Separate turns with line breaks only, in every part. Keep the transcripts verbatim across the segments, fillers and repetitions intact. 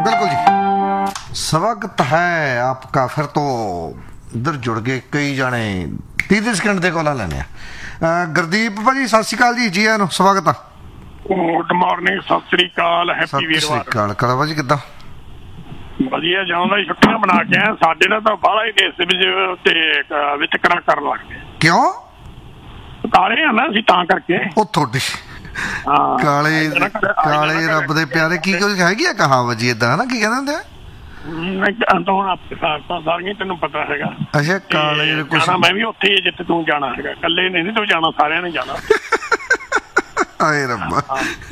बिल्कुल जी, स्वागत है आपका। फिर तो इधर जुड़ गए कई जाने। तीस सेकंड दे कॉल लेने गुरदीप भाजी, सत श्री अकाल जी, जी आया स्वागत है।
गुड मॉर्निंग, सत श्री अकाल, हैप्पी वीरवार।
कड़ा भाजी किदा
ਵਧੀਆ ਜਾਂਦਾ ਹੀ, ਛੁੱਟੀਆਂ ਬਣਾ ਕੇ ਆਏ। ਸਾਡੇ ਨਾਲ ਤਾਂ ਬਾਹਲਾ ਹੀ ਦੇਸ਼ ਵਿੱਚ ਤੇ ਵਿਤਕਰਾ ਕਰਨ ਲੱਗ ਗਏ।
ਕਿਉਂ?
ਕਾਲੇ ਆ ਨਾ ਅਸੀਂ, ਤਾਂ ਕਰਕੇ।
ਉਹ ਤੁਹਾਡੀ ਕਾਲੇ ਕਾਲੇ ਰੱਬ ਦੇ ਪਿਆਰੇ, ਕੀ ਕੁਝ ਹੈਗੀ ਆ ਕਹਾਵਤ ਜੀ ਏਦਾਂ ਨਾ, ਕੀ ਕਹਿੰਦੇ ਹੁੰਦੇ ਆ?
ਹੁਣ ਤੈਨੂੰ ਪਤਾ ਹੈਗਾ।
ਅੱਛਾ, ਕਾਲੇ ਕੁਛ
ਮੈਂ ਵੀ ਉੱਥੇ ਹੀ ਜਿੱਥੇ ਤੂੰ ਜਾਣਾ ਹੈਗਾ, ਇਕੱਲੇ ਨਹੀਂ ਤੂੰ ਜਾਣਾ, ਸਾਰਿਆਂ ਨੇ ਜਾਣਾ।
ਆਏ ਰੱਬਾ,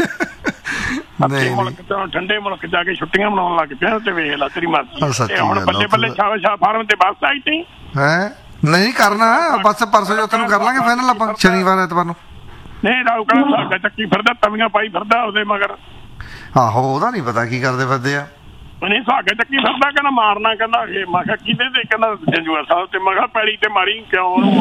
ਮੁਲਕ ਤੋਂ ਠੰਡੇ ਮੁਲਕ ਜਾ ਕੇ ਛੁੱਟੀਆਂ ਮਨਾਉਣ ਲੱਗ ਪਿਆ ਤੇ ਵੇਖ ਲਾ ਤੇਰੀ ਮਰਜ਼ੀ। ਹੁਣ ਬੱਲੇ ਬੱਲੇ ਸ਼ਾਹ ਸ਼ਾਹ ਫਾਰਮ ਤੇ ਬੱਸ ਆਈ ਤੀ
ਹੈ ਨਹੀਂ ਕਰਨਾ ਬਸ, ਪਰਸੋਂ ਜੋ ਤੈਨੂੰ ਕਰ ਲਾਂਗੇ ਫਾਈਨਲ ਆਪਾਂ, ਸ਼ਨੀਵਾਰ ਐਤਵਾਰ ਨੂੰ।
ਨਹੀਂ ਰਾਉ ਕਹਿੰਦਾ ਸਾਡਾ ਚੱਕੀ ਫਿਰਦਾ, ਤਵੀਆਂ ਪਾਈ ਫਿਰਦਾ ਉਹਦੇ ਮਗਰ।
ਆਹੋ, ਉਹਦਾ ਨਹੀਂ ਪਤਾ ਕੀ ਕਰਦੇ ਫਿਰਦੇ ਆ।
ਨਹੀਂ ਸਾਗੇ ਚੱਕੀ ਫਿਰਦਾ, ਕਹਿੰਦਾ ਮਾਰਨਾ, ਕਹਿੰਦਾ ਮੈਂ ਕਿਹਾ ਕਿਹਦੇ ਤੇ, ਕਹਿੰਦਾ ਜੰਜੂਆ ਸਾਹਿਬ ਤੇ। ਮੈਂ ਕਿਹਾ ਪੈੜੀ ਤੇ ਮਾਰੀ, ਕਿਉਂ ਉਹਨੂੰ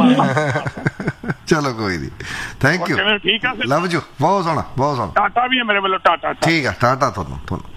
ਮਾਰਨਾ।
ਚਲੋ ਕੋਈ ਨਹੀਂ, ਥੈਂਕ ਯੂ,
ਠੀਕ ਆ,
ਲਵ ਯੂ, ਬਹੁਤ ਸੋਹਣਾ ਬਹੁਤ ਸੋਹਣਾ।
ਟਾਟਾ ਵੀ ਹੈ ਮੇਰੇ ਵੱਲੋਂ, ਟਾਟਾ
ਠੀਕ ਆ, ਟਾਟਾ ਤੁਹਾਨੂੰ ਤੁਹਾਨੂੰ।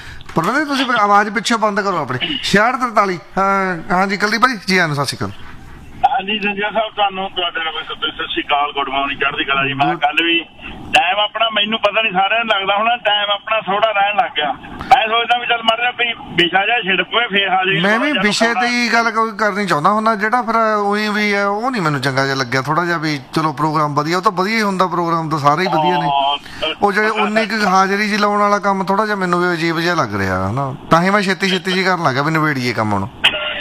ਪਰ ਤੁਸੀਂ ਆਵਾਜ਼ ਪਿੱਛੋਂ ਬੰਦ ਕਰੋ ਆਪਣੀ। ਛਿਆਹਠ ਤਰਤਾਲੀ ਹਾਂਜੀ ਕੁਲਦੀਪ ਭਾਜੀ, ਜੀ ਆਨ, ਸਤਿ ਸ਼੍ਰੀ ਅਕਾਲ।
ਹਾਂਜੀ ਸੰਜੀਆ ਸਾਹਿਬ, ਤੁਹਾਨੂੰ ਤੁਹਾਡੇ ਨਾਲ ਸਤਿ ਸ਼੍ਰੀ ਅਕਾਲ, ਗੁੱਡ ਮਾਰਨਿੰਗ, ਚੜ੍ਹਦੀ ਕਲਾ ਜੀ। ਮੈਂ ਕੱਲ ਵੀ ਟਾਈਮ ਆਪਣਾ, ਮੈਨੂੰ ਪਤਾ ਨਹੀਂ ਸਾਰਿਆਂ ਨੂੰ ਲੱਗਦਾ ਹੋਣਾ, ਟਾਈਮ ਆਪਣਾ ਥੋੜਾ ਰਹਿਣ ਲੱਗ ਗਿਆ। ਮੈਂ ਸੋਚਦਾ ਵੀ ਚੱਲ ਮਰ ਜਾ ਵੀ ਵਿਸ਼ਾ ਜਿਹਾ ਛਿੜ ਪਵੇ ਫੇਰ ਹਾਜ਼ਰੀ।
ਮੈਂ ਵੀ ਵਿਸ਼ੇ ਤੇ ਹੀ ਗੱਲ ਕੋਈ ਕਰਨੀ ਚਾਹੁੰਦਾ ਹੁੰਦਾ, ਜਿਹੜਾ ਫਿਰ ਉਹੀ ਵੀ ਹੈ ਉਹ ਨਹੀਂ ਮੈਨੂੰ ਚੰਗਾ ਜਿਹਾ ਲੱਗਿਆ ਥੋੜਾ ਜਿਹਾ। ਵੀ ਚਲੋ ਪ੍ਰੋਗਰਾਮ ਵਧੀਆ, ਉਹ ਤਾਂ ਵਧੀਆ ਹੀ ਹੁੰਦਾ, ਪ੍ਰੋਗਰਾਮ ਤਾਂ ਸਾਰੇ ਹੀ ਵਧੀਆ ਨੇ। ਉਹ ਜਿਹੜੇ ਉਨੀ ਕੁ ਹਾਜ਼ਰੀ ਜੀ ਲਾਉਣ ਵਾਲਾ ਕੰਮ ਥੋੜਾ ਜਿਹਾ ਮੈਨੂੰ ਵੀ ਅਜੀਬ ਜਿਹਾ ਲੱਗ ਰਿਹਾ ਹਨਾ, ਤਾਂ ਹੀ ਮੈਂ ਛੇਤੀ ਛੇਤੀ ਜੀ ਕਰਨ ਲੱਗਾ ਵੀ ਨਵੇੜੀਏ ਕੰਮ ਹੁਣ।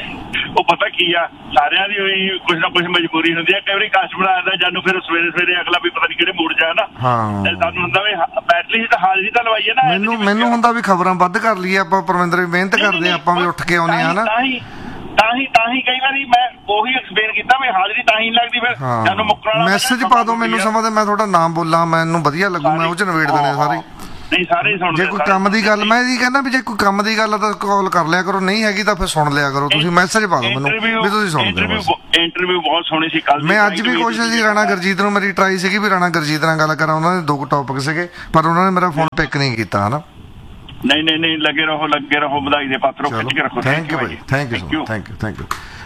ਉਹ ਪਤਾ ਕੀ ਆ, ਸਾਰਿਆਂ ਦੀ ਉਹੀ ਕੁਛ ਨਾ ਕੁਛ ਮਜਬੂਰੀ ਹੁੰਦੀ ਹੈ। ਕਈ ਵਾਰੀ ਕਸਟਮਰ ਆਉਂਦਾ ਜਾਨੂੰ, ਫਿਰ ਸਵੇਰੇ ਸਵੇਰੇ ਅਗਲਾ ਵੀ ਪਤਾ ਨਹੀਂ ਕਿਹੜੇ ਮੂਡ 'ਚ ਆ ਨਾ।
ਹਾਂ,
ਸਾਨੂੰ ਹੁੰਦਾ ਵੀ ਬੈਟਰੀ ਤਾਂ ਹਾਜ਼ਰੀ ਤਾਂ ਲਵਾਈਏ ਨਾ।
ਮੈਨੂੰ ਮੈਨੂੰ ਹੁੰਦਾ ਵੀ ਖਬਰਾਂ ਵੱਧ ਕਰ ਲਈਏ ਆਪਾਂ, ਪਰਵਿੰਦਰ ਵੀ ਮਿਹਨਤ ਕਰਦੇ ਆਪਾਂ ਵੀ ਉੱਠ ਕੇ ਆਉਂਦੇ ਆ ਨਾ।
ਤਾਂ ਹੀ ਤਾਂ ਹੀ ਤਾਂ ਹੀ ਕਈ ਵਾਰੀ ਮੈਂ ਉਹੀ ਐਕਸਪਲੇਨ ਕੀਤਾ ਵੀ ਹਾਜ਼ਰੀ ਤਾਂ ਹੀ ਲੱਗਦੀ, ਫਿਰ ਜਾਨੂੰ ਮੁੱਕਣਾ।
ਮੈਸੇਜ ਪਾ ਦਿਓ ਮੈਨੂੰ ਸਮਾਂ ਤੇ ਮੈਂ ਤੁਹਾਡਾ ਨਾਮ ਬੋਲਾਂ, ਮੈਨੂੰ ਵਧੀਆ ਲੱਗੂ, ਮੈਂ ਉਹ 'ਚ ਨਵੇੜ ਦੇਣੇ ਸਾਰੇ।
ਨਹੀਂ ਸਾਰੇ ਸੁਣਦੇ।
ਜੇ ਕੋਈ ਕੰਮ ਦੀ ਗੱਲ, ਮੈਂ ਇਹ ਕਹਿੰਦਾ ਵੀ ਜੇ ਕੋਈ ਕੰਮ ਦੀ ਗੱਲ ਆ ਤਾਂ ਕਾਲ ਕਰ ਲਿਆ ਕਰੋ, ਨਹੀਂ ਹੈਗੀ ਤਾਂ ਫਿਰ ਸੁਣ ਲਿਆ ਕਰੋ। ਤੁਸੀਂ ਮੈਸੇਜ ਪਾ ਦਿਓ ਮੈਨੂੰ ਵੀ ਤੁਸੀਂ ਸੁਣਦੇ ਹੋ।
ਇੰਟਰਵਿਊ ਬਹੁਤ ਸੋਹਣੀ ਸੀ ਕੱਲ।
ਮੈਂ ਅੱਜ ਵੀ ਕੋਸ਼ਿਸ਼ ਸੀ, ਰਾਣਾ ਗੁਰਜੀਤ ਨੂੰ ਮੇਰੀ ਟਰਾਈ ਸੀਗੀ ਵੀ ਰਾਣਾ ਗੁਰਜੀਤ ਨਾਲ ਗੱਲ ਕਰਾਂ। ਉਹਨਾਂ ਦੇ ਦੋ ਕੁ ਟੌਪਿਕ ਸੀਗੇ, ਪਰ ਉਹਨਾਂ ਨੇ ਮੇਰਾ ਫੋਨ ਪਿਕ ਨਹੀਂ ਕੀਤਾ ਹਨਾ।
ਨਹੀਂ ਨਹੀਂ ਨਹੀਂ, ਲੱਗੇ ਰਹੋ ਲੱਗੇ ਰਹੋ, ਵਧਾਈ ਦੇ ਪਾਤਰੋ, ਖਿੱਚ ਕੇ ਰੱਖੋ।
Thank you Bhai, thank you thank you thank you.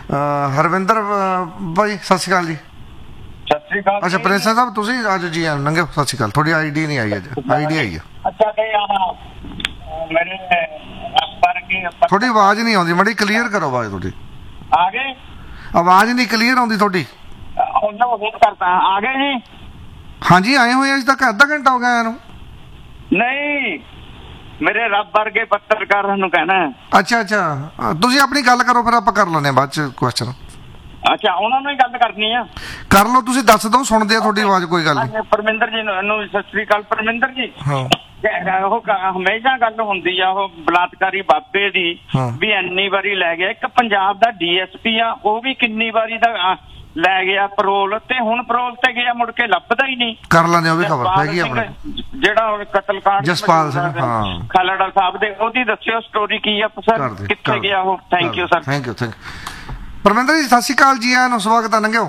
Harvinder ਭਾਈ ਸਤਿ ਸ਼੍ਰੀ ਅਕਾਲ ਜੀ।
ਸਤਿ ਸ਼੍ਰੀ ਅਕਾਲ।
ਅੱਛਾ ਪ੍ਰਿੰਸਾ ਸਾਹਿਬ ਤੁਸੀਂ ਅੱਜ ਜੀ ਆ ਨੰਗੇ, ਸਤਿ ਸ਼੍ਰੀ ਅਕਾਲ। ਤੁਹਾਡੀ ਆਈ ਡੀ ਨਹੀਂ ਆਈ ਅੱਜ, ਆਈ ਡੀ ਆਈ ਆ।
ਅੱਛਾ ਤੇ ਮੇਰੇ ਅਖਬਾਰ ਕੀ
ਤੁਹਾਡੀ ਆਵਾਜ਼ ਨਹੀਂ ਆਉਂਦੀ, ਮੜੀ ਕਲੀਅਰ ਕਰੋ ਆਵਾਜ਼ ਤੁਹਾਡੀ।
ਆ ਗਏ?
ਆਵਾਜ਼ ਨਹੀਂ ਕਲੀਅਰ ਆਉਂਦੀ ਤੁਹਾਡੀ।
ਉਹਨਾਂ ਨੂੰ ਵੇਟ ਕਰਦਾ, ਆ ਗਏ ਜੀ?
ਹਾਂਜੀ ਆਏ ਹੋਏ ਅੱਜ ਤੱਕ, ਅੱਧਾ ਘੰਟਾ ਹੋ ਗਿਆ ਆਇਆ ਨੂੰ।
ਨਹੀਂ, ਮੇਰੇ ਰੱਬ ਵਰਗੇ ਪੱਤਰਕਾਰਾਂ ਨੂੰ ਕਹਿਣਾ।
ਅੱਛਾ ਅੱਛਾ, ਤੁਸੀਂ ਆਪਣੀ ਗੱਲ ਕਰੋ, ਫਿਰ ਆਪਾਂ ਕਰ ਲੈਂਦੇ ਹਾਂ ਬਾਅਦ ਚ ਕੁਐਸਚਨ।
ਅੱਛਾ, ਉਹਨਾਂ ਨੂੰ ਹੀ ਗੱਲ ਕਰਨੀ ਆ।
ਕਰ ਲਓ, ਤੁਸੀਂ ਦੱਸ ਦਿਓ, ਸੁਣਦੇ ਆ ਤੁਹਾਡੀ ਆਵਾਜ਼, ਕੋਈ ਗੱਲ ਨਹੀਂ।
ਪਰਮਿੰਦਰ ਜੀ ਨੂੰ ਸਤਿ ਸ੍ਰੀ ਅਕਾਲ। ਪਰਮਿੰਦਰ ਜੀ, ਉਹ ਹਮੇਸ਼ਾ ਗੱਲ ਹੁੰਦੀ ਆ ਉਹ ਬਲਾਤਕਾਰੀ ਬਾਬੇ ਦੀ ਵੀ ਇੰਨੀ ਵਾਰੀ ਲੈ ਗਿਆ। ਇੱਕ ਪੰਜਾਬ ਦਾ ਡੀ ਐਸ ਪੀ ਆ, ਉਹ ਵੀ ਕਿੰਨੀ ਵਾਰੀ ਦਾ ਲੈ ਗਿਆ ਪਰੋਲ, ਤੇ ਹੁਣ ਪਰੋਲ ਤੇ ਗਿਆ, ਮੁੜ ਕੇ ਲੱਭਦਾ ਹੀ ਨਹੀਂ।
ਕਰ ਲੈਂਦੇ ਉਹ ਵੀ ਖਬਰ ਹੈਗੀ ਆਪਣੇ,
ਜਿਹੜਾ ਕਤਲकांड
ਜਸਪਾਲ ਸਿੰਘ ਹਾਂ
ਖਾਲੜਾ ਸਾਹਿਬ ਦੇ, ਉਹਦੀ ਦੱਸਿਓ ਸਟੋਰੀ ਕੀ ਆ ਸਰ, ਕਿੱਥੇ ਗਿਆ ਉਹ? Thank you sir.
Thank you thank Parminder ji, ਸਤਿ ਸ਼੍ਰੀ ਅਕਾਲ ਜੀ, ਆਇਆਂ ਨੂੰ ਸਵਾਗਤ ਆ। ਨੰਗਿਓ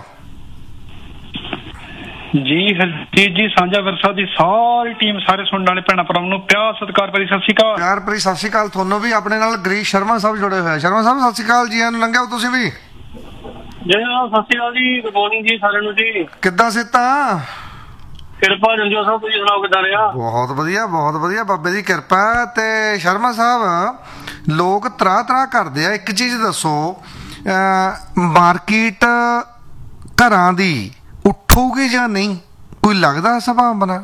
ਜੀ ਹਰਜੀਤ ਜੀ, ਸਾਂਝਾ ਵਿਰਸਾ ਦੀ ਸਾਰੀ ਟੀਮ, ਸਾਰੇ ਸੁਣਨ ਵਾਲੇ ਭੈਣਾਂ ਭਰਾਵਾਂ ਨੂੰ ਪਿਆਰ ਸਤਿਕਾਰ ਭਰੀ ਸਤਿ ਸ਼੍ਰੀ ਅਕਾਲ।
ਪਿਆਰ ਭਰੀ ਸਤਿ ਸ਼੍ਰੀ ਅਕਾਲ ਤੁਹਾਨੂੰ ਵੀ। ਆਪਣੇ ਨਾਲ ਗਰੀਸ਼ ਸ਼ਰਮਾ ਸਾਹਿਬ ਜੁੜੇ ਹੋਏ। ਸ਼ਰਮਾ ਸਾਹਿਬ ਸਤਿ ਸ਼੍ਰੀ ਅਕਾਲ ਜੀ, ਆਇਆਂ ਨੂੰ। ਨੰਗਿਓ ਤੁਸੀਂ ਵੀ
ਜੀ, ਸਤਿ ਸ਼੍ਰੀ ਅਕਾਲ ਜੀ, ਗੁੱਡ ਮਾਰਨਿੰਗ ਜੀ ਸਾਰਿਆਂ ਨੂੰ ਜੀ।
ਕਿੱਦਾਂ ਸਿੱਤਾ?
ਕਿਰਪਾ ਜੰਜੋ ਸਾਹਿਬ, ਤੁਸੀਂ ਸੁਣਾਓ ਕਿੱਦਾਂ ਰਿਹਾ?
ਬਹੁਤ ਵਧੀਆ ਬਹੁਤ ਵਧੀਆ, ਬਾਬੇ ਦੀ ਕਿਰਪਾ। ਤੇ ਸ਼ਰਮਾ ਸਾਹਿਬ, ਲੋਕ ਤਰ੍ਹਾਂ ਤਰ੍ਹਾਂ ਕਰਦੇ ਆ, ਇੱਕ ਚੀਜ਼ ਦੱਸੋ, ਮਾਰਕੀਟ ਘਰਾਂ ਦੀ ਉੱਠੂਗੀ ਜਾਂ ਨਹੀਂ? ਕੋਈ ਲੱਗਦਾ ਸੰਭਾਵਨਾ?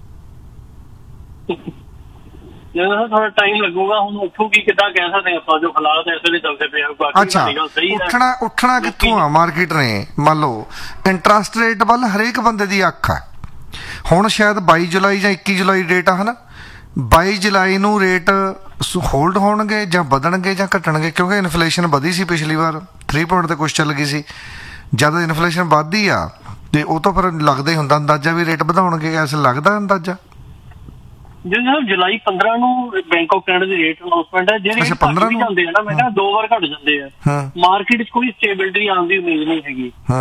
ਜਦੋਂ ਥੋੜਾ ਟਾਈਮ ਲੱਗੂਗਾ, ਹੁਣ ਉੱਠੂਗੀ ਕਿੱਦਾਂ ਕਹਿ ਸਕਦੇ ਆਪਾਂ, ਜੋ ਹਾਲਾਤ ਇਸ ਵੇਲੇ ਚੱਲਦੇ ਪਏ ਆ।
ਅੱਛਾ, ਉੱਠਣਾ ਉੱਠਣਾ ਕਿੱਥੋਂ ਆ? ਮਾਰਕੀਟ ਨੇ ਮੰਨ ਲਓ ਇੰਟਰਸਟ ਰੇਟ ਵੱਲ ਹਰੇਕ ਬੰਦੇ ਦੀ ਅੱਖ ਆ। ਹੁਣ ਸ਼ਾਇਦ ਬਾਈ ਜੁਲਾਈ ਜਾਂ ਇੱਕੀ ਜੁਲਾਈ ਡੇਟ ਆ ਹਨਾ, ਬਾਈ ਜੁਲਾਈ ਨੂੰ ਰੇਟ ਹੋਲਡ ਹੋਣਗੇ ਜਾਂ ਵਧਣਗੇ ਜਾਂ ਘਟਣਗੇ? ਕਿਉਂਕਿ ਇਨਫਲੇਸ਼ਨ ਵਧੀ ਸੀ ਪਿਛਲੀ ਵਾਰ, ਥ੍ਰੀ ਪੁਆਇੰਟ ਤੇ ਕੁਛ ਚੱਲ ਗਈ ਸੀ। ਜਦ ਇਨਫਲੇਸ਼ਨ ਵੱਧਦੀ ਆ ਤੇ ਉਹ ਤਾਂ ਫਿਰ ਲੱਗਦਾ ਹੀ ਹੁੰਦਾ ਅੰਦਾਜ਼ਾ ਵੀ ਰੇਟ ਵਧਾਉਣਗੇ, ਐਸਾ ਲੱਗਦਾ ਅੰਦਾਜ਼ਾ।
ਜਿਵੇਂ ਜੁਲਾਈ ਪੰਦਰਾਂ ਨੂੰ bank of Canada the rate announcement ਹੈ, ਜਿਹੜੇ ਪੰਦਰਾਂ ਜਾਂਦੇ ਆ ਨਾ, ਮੈਂ ਕਿਹਾ ਦੋ ਵਾਰ ਘਟ ਜਾਂਦੇ ਆ। ਮਾਰਕੀਟ 'ਚ ਕੋਈ ਸਟੇਬਿਲਿਟੀ ਆਉਣ ਦੀ ਉਮੀਦ ਨਹੀਂ ਹੈਗੀ।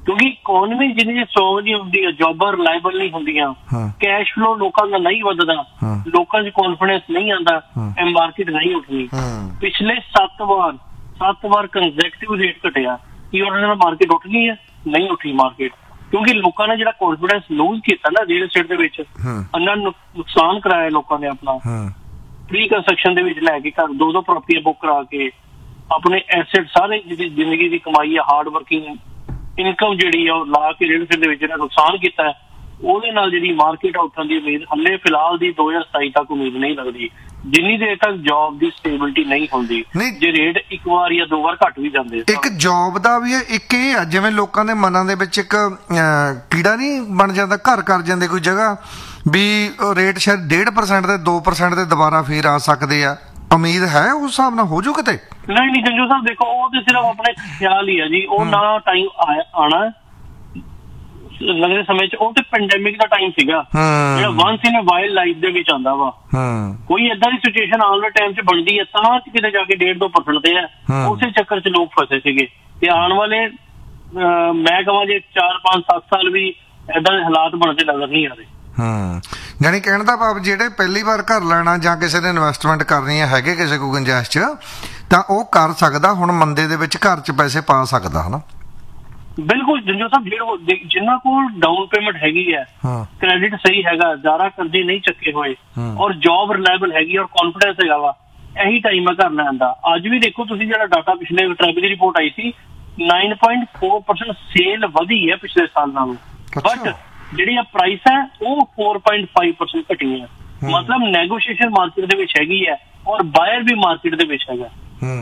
ਕਿਉਂਕਿ ਇਕਨੋਮੀ ਜਿੰਨੀ ਸਟਰੋਂਗ ਨਹੀਂ ਹੁੰਦੀ ਹੈ, ਜੌਬਾਂ ਰਿਲਾਇਬਲ ਨਹੀਂ ਹੁੰਦੀਆਂ, ਕੈਸ਼ ਫਲੋ ਲੋਕਾਂ ਦਾ ਨਹੀਂ ਵੱਧਦਾ, ਲੋਕਾਂ 'ਚ ਕੌਨਫੀਡੈਂਸ ਨਹੀਂ ਆਉਂਦਾ, ਇਹ ਮਾਰਕੀਟ ਨਹੀਂ ਉੱਠਦੀ। ਪਿਛਲੇ ਸੱਤ ਵਾਰ ਸੱਤ ਵਾਰ ਕੰਜ਼ੈਕਟਿਵ ਰੇਟ ਘਟਿਆ, ਕੀ ਉਹਨਾਂ ਨਾਲ ਮਾਰਕੀਟ ਉੱਠ ਗਈ ਹੈ? ਨਹੀਂ ਉੱਠੀ ਮਾਰਕੀਟ, ਕਿਉਂਕਿ ਲੋਕਾਂ ਨੇ ਜਿਹੜਾ ਕੌਨਫੀਡੈਂਸ ਲੂਜ਼ ਕੀਤਾ ਨਾ ਰੀਅਲ ਐਸਟੇਟ ਦੇ ਵਿੱਚ, ਅੰਨਾ ਨੁਕਸਾਨ ਕਰਾਇਆ ਲੋਕਾਂ ਨੇ ਆਪਣਾ। ਪ੍ਰੀ ਕੰਸਟਰਕਸ਼ਨ ਦੇ ਵਿੱਚ ਲੈ ਕੇ ਘਰ ਦੋ ਦੋ ਪ੍ਰਾਪਰਟੀਆਂ ਬੁੱਕ ਕਰਾ ਕੇ ਆਪਣੇ ਐਸੇਟ ਸਾਰੇ ਜਿਹੜੀ ਜ਼ਿੰਦਗੀ ਦੀ ਕਮਾਈ ਹੈ, ਹਾਰਡ ਵਰਕਿੰਗ ਇਨਕਮ ਜਿਹੜੀ ਆ ਉਹ ਲਾ ਕੇ ਰੀਅਲ ਐਸਟੇਟ ਦੇ ਵਿੱਚ ਜਿਹੜਾ ਨੁਕਸਾਨ ਕੀਤਾ, ਉਹਦੇ ਨਾਲ ਜਿਹੜੀ ਮਾਰਕੀਟ ਉੱਠਣ ਦੀ ਉਮੀਦ ਹਲੇ ਫਿਲਹਾਲ ਦੀ ਦੋ ਹਜ਼ਾਰ ਸਤਾਈ ਤੱਕ ਉਮੀਦ ਨਹੀਂ ਲੱਗਦੀ, ਜਿੰਨੀ ਦੇਰ ਤੱਕ ਜੌਬ ਦੀ ਸਟੇਬਿਲਿਟੀ ਨਹੀਂ ਹੁੰਦੀ। ਜੇ ਰੇਟ ਇੱਕ ਵਾਰ ਜਾਂ ਦੋ ਵਾਰ ਘੱਟ ਵੀ ਜਾਂਦੇ,
ਇੱਕ ਜੌਬ ਦਾ ਵੀ ਹੈ, ਇੱਕ ਇਹ ਆ ਜਿਵੇਂ ਲੋਕਾਂ ਦੇ ਮਨਾਂ ਦੇ ਵਿੱਚ ਇੱਕ ਕੀੜਾ ਨਹੀਂ ਬਣ ਜਾਂਦਾ, ਘਰ ਕਰ ਜਾਂਦੇ ਕੋਈ ਜਗ੍ਹਾ ਵੀ ਰੇਟ ਸ਼ਾਇਦ ਡੇਢ ਪਰਸੈਂਟ ਦੇ ਦੋ ਪਰਸੈਂਟ ਦੇ ਦੁਬਾਰਾ ਫੇਰ ਆ ਸਕਦੇ ਆ, ਉਮੀਦ ਹੈ ਉਸ ਹਿਸਾਬ ਨਾਲ ਹੋ ਜੂ ਕਿਤੇ?
ਨਹੀਂ ਨਹੀਂ ਸੰਜੂ ਸਾਹਿਬ, ਦੇਖੋ ਉਹ ਤੇ ਸਿਰਫ ਆਪਣੇ ਖਿਆਲ ਹੀ ਆ ਜੀ, ਉਹ ਨਾ ਟਾਈਮ ਆਣਾ ਲੱਗਦੇ ਸਮੇਂ ਚ, ਉਹ ਤੇ ਪੈਂਡੈਮਿਕ ਦਾ ਟਾਈਮ ਸੀਗਾ ਜਿਹੜਾ ਵਾਂਸ ਇਨ ਅ ਵਾਈਲਡ ਲਾਈਫ ਦੇ ਵਿੱਚ ਆਉਂਦਾ ਵਾ। ਕੋਈ ਏਦਾਂ ਦੀ ਸਿਚੁਏਸ਼ਨ ਆਉਣ ਵਾਲੇ ਟਾਈਮ ਚ ਬਣਦੀ ਹੈ ਤਾਂ ਕਿਤੇ ਜਾ ਕੇ ਡੇਢ ਦੋ ਪਰਸੈਂਟ ਤੇ ਹੈ, ਉਸੇ ਚੱਕਰ ਚ ਲੋਕ ਫਸੇ ਸੀਗੇ। ਤੇ ਆਉਣ ਵਾਲੇ ਮੈਂ ਕਹਾਂ ਜੇ ਚਾਰ ਪੰਜ ਸੱਤ ਸਾਲ ਵੀ ਏਦਾਂ ਦੇ ਹਾਲਾਤ ਬਣਦੇ ਨਜ਼ਰ ਨਹੀਂ ਆ ਰਹੇ।
ਹੂੰ, ਜਾਣੀ ਕਹਿਣ ਦਾ ਭਾਵ ਜਿਹੜੇ ਪਹਿਲੀ ਵਾਰ ਘਰ ਲੈਣਾ ਜਾਂ ਕਿਸੇ ਨੇ ਇਨਵੈਸਟਮੈਂਟ ਕਰਨੀ ਹੈ, ਹੈਗੇ ਕਿਸੇ ਕੋ ਗੁੰਜਾਇਸ਼ ਚ, ਤਾਂ ਉਹ ਕਰ ਸਕਦਾ, ਹੁਣ ਮੰਦੇ ਦੇ ਵਿੱਚ ਘਰ ਚ ਪੈਸੇ ਪਾ ਸਕਦਾ, ਹਨਾ?
ਬਿਲਕੁਲ ਜੰਜੋ ਸਾਹਿਬ, ਜਿਹੜੇ ਜਿਨ੍ਹਾਂ ਕੋਲ ਡਾਊਨ ਪੇਮੈਂਟ ਹੈਗੀ ਹੈ, ਕ੍ਰੈਡਿਟ ਸਹੀ ਹੈਗਾ, ਜ਼ਿਆਦਾ ਕਰਜ਼ੇ ਨਹੀਂ ਚੱਕੇ ਹੋਏ, ਔਰ ਜੌਬ ਰਿਲਾਇਬਲ ਹੈਗੀ ਔਰ ਕੌਨਫੀਡੈਂਸ ਹੈਗਾ ਵਾ, ਇਹੀ ਟਾਈਮ ਹੈ ਘਰ ਲੈਣ ਦਾ। ਅੱਜ ਵੀ ਦੇਖੋ ਤੁਸੀਂ ਜਿਹੜਾ ਡਾਟਾ ਪਿਛਲੇ ਟ੍ਰੈਬੀ ਦੀ ਰਿਪੋਰਟ ਆਈ ਸੀ, nine point four percent sale ਵਧੀ ਹੈ ਪਿਛਲੇ ਸਾਲ ਨਾਲੋਂ, ਬਟ ਜਿਹੜੀ ਆ ਪ੍ਰਾਈਸ ਹੈ ਉਹ ਫੋਰ ਪੁਆਇੰਟ ਫਾਈਵ ਪਰਸੈਂਟ ਘਟੀ ਹੈ। ਮਤਲਬ ਨੈਗੋਸ਼ੀਏਸ਼ਨ ਮਾਰਕੀਟ ਦੇ ਵਿੱਚ ਹੈਗੀ ਹੈ ਔਰ ਬਾਇਰ ਵੀ ਮਾਰਕੀਟ ਦੇ ਵਿੱਚ ਹੈਗਾ।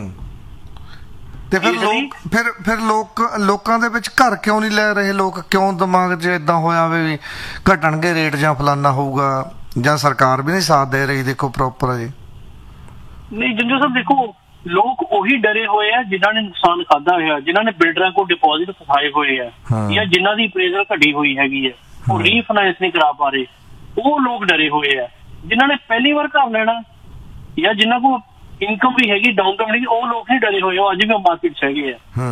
ਤੇ ਫਿਰ ਲੋਕ ਫਿਰ ਫਿਰ ਲੋਕ ਲੋਕਾਂ ਦੇ ਵਿੱਚ ਘਰ ਕਿਉਂ ਨਹੀਂ ਲੈ ਰਹੇ? ਲੋਕ ਕਿਉਂ ਦਿਮਾਗ 'ਚ ਏਦਾਂ ਹੋਇਆ ਵੀ ਘਟਣਗੇ ਰੇਟ ਜਾਂ ਫਲਾਨਾ ਹੋਊਗਾ, ਜਾਂ ਸਰਕਾਰ ਵੀ ਨਹੀਂ ਸਾਥ ਦੇ ਰਹੀ? ਦੇਖੋ ਪ੍ਰੋਪਰ ਜੀ
ਨਹੀਂ ਜੰਜੂ ਸਾਹਿਬ, ਦੇਖੋ ਲੋਕ ਉਹੀ ਡਰੇ ਹੋਏ ਆ ਜਿਨ੍ਹਾਂ ਨੇ ਨੁਕਸਾਨ ਖਾਦਾ ਹੋਇਆ, ਜਿਨ੍ਹਾਂ ਨੇ ਬਿਲਡਰਾਂ ਕੋਲ ਡਿਪੋਜ਼ਿਟ ਫਸਾਏ ਹੋਏ ਆ, ਜਾਂ ਜਿਨ੍ਹਾਂ ਦੀ ਅਪਰੇਜ਼ਲ ਘਟੀ ਹੋਈ ਹੈਗੀ ਹੈ, ਉਹ ਰੀਫਾਈਨੈਂਸ ਨਹੀਂ ਕਰਾ ਪਾ ਰਹੇ, ਉਹ ਲੋਕ ਡਰੇ ਹੋਏ ਆ। ਜਿਨ੍ਹਾਂ ਨੇ ਪਹਿਲੀ ਵਾਰ ਘਰ ਲੈਣਾ ਜਾਂ ਜਿਨ੍ਹਾਂ ਕੋਲ ਇਨਕਮ ਵੀ ਹੈਗੀ, ਡਾਊਨ ਪੇਮੈਂਟ, ਉਹ ਲੋਕ ਨਹੀਂ ਡਰੇ ਹੋਏ, ਉਹ ਅੱਜ ਵੀ ਮਾਰਕੀਟ 'ਚ ਹੈਗੇ ਆ।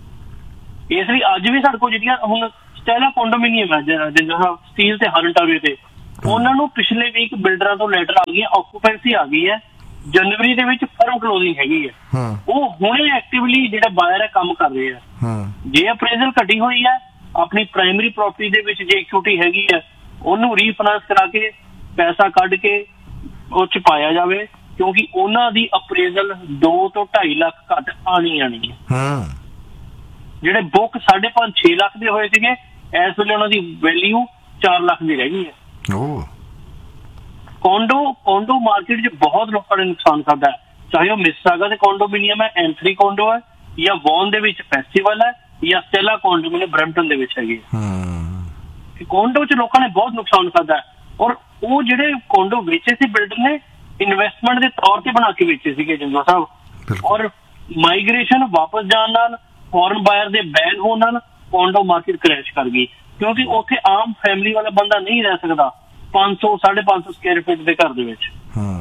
ਇਸ ਲਈ ਅੱਜ ਵੀ ਸਾਡੇ ਕੋਲ ਜਿਹੜੀਆਂ ਹੁਣ ਸਟੈਲਾ ਕੰਡੋਮੀਨੀਅਮ ਹੈ ਸਟੀਲ ਤੇ ਹਰਨਟਾਵੇ ਤੇ, ਉਹਨਾਂ ਨੂੰ ਪਿਛਲੇ ਵੀਕ ਬਿਲਡਰਾਂ ਤੋਂ ਲੈਟਰ ਆ ਗਈ, ਆਕੂਪੈਂਸੀ ਆ ਗਈ ਹੈ, ਜਨਵਰੀ ਦੇ ਵਿੱਚ ਫਰਮ ਕਲੋਜ਼ਿੰਗ ਹੈਗੀ ਹੈ, ਉਹ ਹੁਣੇ ਐਕਟਿਵਲੀ ਜਿਹੜਾ ਬਾਇਰ ਹੈ ਕੰਮ ਕਰ ਰਹੇ ਆ। ਜੇ ਅਪਰੇਜ਼ਲ ਘਟੀ ਹੋਈ ਹੈ, ਆਪਣੀ ਪ੍ਰਾਇਮਰੀ ਪ੍ਰਾਪਰਟੀ ਦੇ ਵਿੱਚ ਜੇ ਇਕੁਇਟੀ ਹੈਗੀ ਹੈ, ਉਹਨੂੰ ਰੀਫਾਈਨਾਂਸ ਕਰਾ ਕੇ ਪੈਸਾ ਕੱਢ ਕੇ ਉਹ ਚ ਪਾਇਆ ਜਾਵੇ, ਕਿਉਂਕਿ ਉਹਨਾਂ ਦੀ ਅਪਰੇਜ਼ਲ ਦੋ ਤੋਂ ਢਾਈ ਲੱਖ ਘੱਟ ਆਣੀ ਆਣੀ ਹੈ। ਜਿਹੜੇ ਬੁੱਕ ਸਾਢੇ ਪੰਜ ਛੇ ਲੱਖ ਦੇ ਹੋਏ ਸੀਗੇ, ਇਸ ਵੇਲੇ ਉਹਨਾਂ ਦੀ ਵੈਲਿਊ ਚਾਰ ਲੱਖ ਦੀ ਰਹਿ ਗਈ ਹੈ। ਕੋਂਡੋ ਕੋਂਡੋ ਮਾਰਕੀਟ 'ਚ ਬਹੁਤ ਲੋਕਾਂ ਨੇ ਨੁਕਸਾਨ ਕਰਦਾ ਹੈ, ਚਾਹੇ ਉਹ ਮਿਸਿਸਾਗਾ ਦੇ ਕੰਡੋਮੀਨੀਅਮ ਹੈ, ਐਮ ਥਰੀ ਕੋਂਡੋ ਹੈ, ਜਾਂ ਵੌਨ ਦੇ ਵਿੱਚ ਫੈਸਟੀਵਲ ਹੈ, ਜਾਂ ਸਟੈਲਾ ਕੰਡੋਮੀਨੀਅਮ ਬਰੈਂਪਟਨ ਦੇ ਵਿੱਚ ਹੈਗੀ ਹੈ। ਕੋਂਡੋ 'ਚ ਲੋਕਾਂ ਨੇ ਬਹੁਤ ਨੁਕਸਾਨ ਕਰਦਾ ਹੈ, ਔਰ ਉਹ ਜਿਹੜੇ ਕੋਂਡੋ ਵੇਚੇ ਸੀ ਬਿਲਡਰ ਨੇ ਇਨਵੈਸਟਮੈਂਟ ਦੇ ਤੌਰ ਤੇ ਬਣਾ ਕੇ ਵੇਚੇ ਸੀਗੇ ਜੰਜਾ ਸਾਹਿਬ, ਔਰ ਮਾਈਗ੍ਰੇਸ਼ਨ ਵਾਪਸ ਜਾਣ ਨਾਲ, ਫੋਰਨ ਬਾਇਰ ਦੇ ਬੈਨ ਹੋਣ ਨਾਲ ਕੋਂਡੋ ਮਾਰਕੀਟ ਕਰੈਸ਼ ਕਰ ਗਈ, ਕਿਉਂਕਿ ਉੱਥੇ ਆਮ ਫੈਮਿਲੀ ਵਾਲਾ ਬੰਦਾ ਨਹੀਂ ਰਹਿ ਸਕਦਾ ਪੰਜ ਸੌ ਸਾਢੇ ਪੰਜ ਸੌ ਸਕੁਅਰ ਫੀਟ ਦੇ ਘਰ ਦੇ ਵਿੱਚ।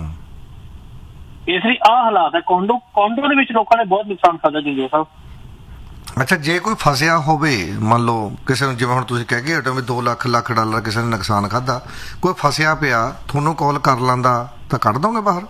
ਇਸ ਲਈ ਆਹ ਹਾਲਾਤ ਹੈ ਕੋਂਡੋ ਕੋਂਡੋ ਦੇ ਵਿੱਚ ਲੋਕਾਂ ਨੇ ਬਹੁਤ ਨੁਕਸਾਨ ਖਾਦਾ ਜੰਜਾ ਸਾਹਿਬ।
ਅੱਛਾ, ਜੇ ਕੋਈ ਫਸਿਆ ਹੋਵੇ, ਮੰਨ ਲਓ ਕਿਸੇ ਨੂੰ, ਜਿਵੇਂ ਹੁਣ ਤੁਸੀਂ ਕਹਿ ਗਏ ਵੀ ਦੋ ਲੱਖ ਲੱਖ ਡਾਲਰ ਕਿਸੇ ਨੇ ਨੁਕਸਾਨ ਖਾਦਾ, ਕੋਈ ਫਸਿਆ ਪਿਆ ਤੁਹਾਨੂੰ ਕਾਲ ਕਰ ਲੈਂਦਾ ਤਾਂ ਕੱਢ ਦੋਗੇ ਬਾਹਰ?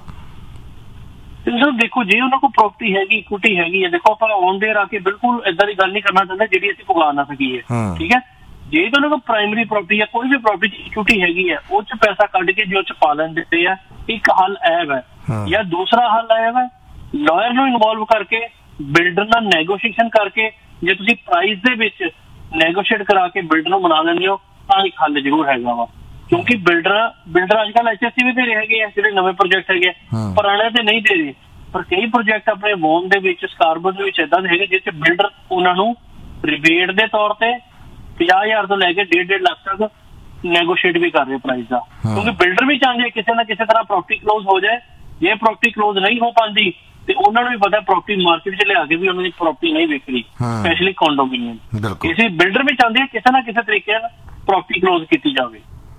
ਦੇਖੋ ਜੇ ਉਹਨਾਂ ਕੋਲ ਪ੍ਰਾਪਰਟੀ ਹੈਗੀ, ਇਕੁਇਟੀ ਹੈਗੀ ਹੈ, ਦੇਖੋ ਆਪਾਂ ਆਨ ਦੇਅਰ ਆ ਕੇ ਬਿਲਕੁਲ ਏਦਾਂ ਦੀ ਗੱਲ ਨਹੀਂ ਕਰਨਾ ਚਾਹੁੰਦੇ ਜਿਹੜੀ ਅਸੀਂ ਭੁਗਾ ਨਾ ਸਕੀਏ, ਠੀਕ ਹੈ। ਜੇ ਉਹਨਾਂ ਕੋਲ ਪ੍ਰਾਇਮਰੀ ਪ੍ਰਾਪਰਟੀ ਜਾਂ ਕੋਈ ਵੀ ਪ੍ਰਾਪਰਟੀ ਇਕੁਇਟੀ ਹੈਗੀ ਹੈ, ਉਹ ਚ ਪੈਸਾ ਕੱਢ ਕੇ ਜੋ ਚ ਪਾ ਲੈਂਦੇ ਆ, ਇੱਕ ਹੱਲ ਐਬ ਹੈ। ਜਾਂ ਦੂਸਰਾ ਹੱਲ ਐਬ ਹੈ, ਲਾਇਰ ਨੂੰ ਇਨਵੋਲਵ ਕਰਕੇ ਬਿਲਡਰ ਨਾਲ ਨੈਗੋਸ਼ੀਏਸ਼ਨ ਕਰਕੇ, ਜੇ ਤੁਸੀਂ ਪ੍ਰਾਈਸ ਦੇ ਵਿੱਚ ਨੈਗੋਸ਼ੀਏਟ ਕਰਾ ਕੇ ਬਿਲਡਰ ਨੂੰ ਬਣਾ ਲੈਂਦੇ ਹੋ ਤਾਂ ਇੱਕ ਹੱਲ ਜ਼ਰੂਰ ਹੈਗਾ ਵਾ, ਕਿਉਂਕਿ ਬਿਲਡਰ ਬਿਲਡਰ ਅੱਜ ਕੱਲ੍ਹ ਐਚ ਐਸ ਸੀ ਵੀ ਦੇ ਰਹੇ ਹੈਗੇ ਆ, ਜਿਹੜੇ ਨਵੇਂ ਪ੍ਰੋਜੈਕਟ ਹੈਗੇ, ਪੁਰਾਣੇ ਤੇ ਨਹੀਂ ਦੇ ਰਹੇ, ਪਰ ਕਈ ਪ੍ਰੋਜੈਕਟ ਆਪਣੇ ਵੋਨ ਦੇ ਵਿੱਚ, ਸਕਾਰਬੋ ਦੇ ਵਿੱਚ ਏਦਾਂ ਦੇ ਹੈਗੇ ਜਿਸ ਚ ਬਿਲਡਰ ਉਹਨਾਂ ਨੂੰ ਰਿਬੇਟ ਦੇ ਤੌਰ ਤੇ ਪੰਜਾਹ ਹਜ਼ਾਰ ਤੋਂ ਲੈ ਕੇ ਡੇਢ ਡੇਢ ਲੱਖ ਤੱਕ ਨੈਗੋਸ਼ੀਏਟ ਵੀ ਕਰ ਰਹੇ ਪ੍ਰਾਈਸ ਦਾ, ਕਿਉਂਕਿ ਬਿਲਡਰ ਵੀ ਚਾਹੁੰਦੇ ਕਿਸੇ ਨਾ ਕਿਸੇ ਤਰ੍ਹਾਂ ਪ੍ਰਾਪਰਟੀ ਕਲੋਜ਼ ਹੋ ਜਾਏ। ਜੇ ਪ੍ਰਾਪਰਟੀ ਕਲੋਜ਼ ਨਹੀਂ ਹੋ ਪਾਉਂਦੀ ਤੇ ਉਹਨਾਂ ਨੂੰ ਵੀ ਪਤਾ ਪ੍ਰਾਪਰਟੀ ਮਾਰਕੀਟ 'ਚ ਲਿਆ ਕੇ ਵੀ ਉਹਨਾਂ ਦੀ ਪ੍ਰਾਪਰਟੀ ਨਹੀਂ ਵਿਕਦੀ, ਸਪੈਸ਼ਲੀ ਕੰਡੋਮੀਨੀਅਮ। ਇਸੇ ਬਿਲਡਰ ਵੀ ਚਾਹੁੰਦੇ ਕਿਸੇ ਨਾ ਕਿਸੇ ਤਰੀਕੇ ਨਾਲ ਪ੍ਰਾਪਰਟੀ ਕਲੋਜ਼ ਕੀਤੀ ਜਾਵੇ।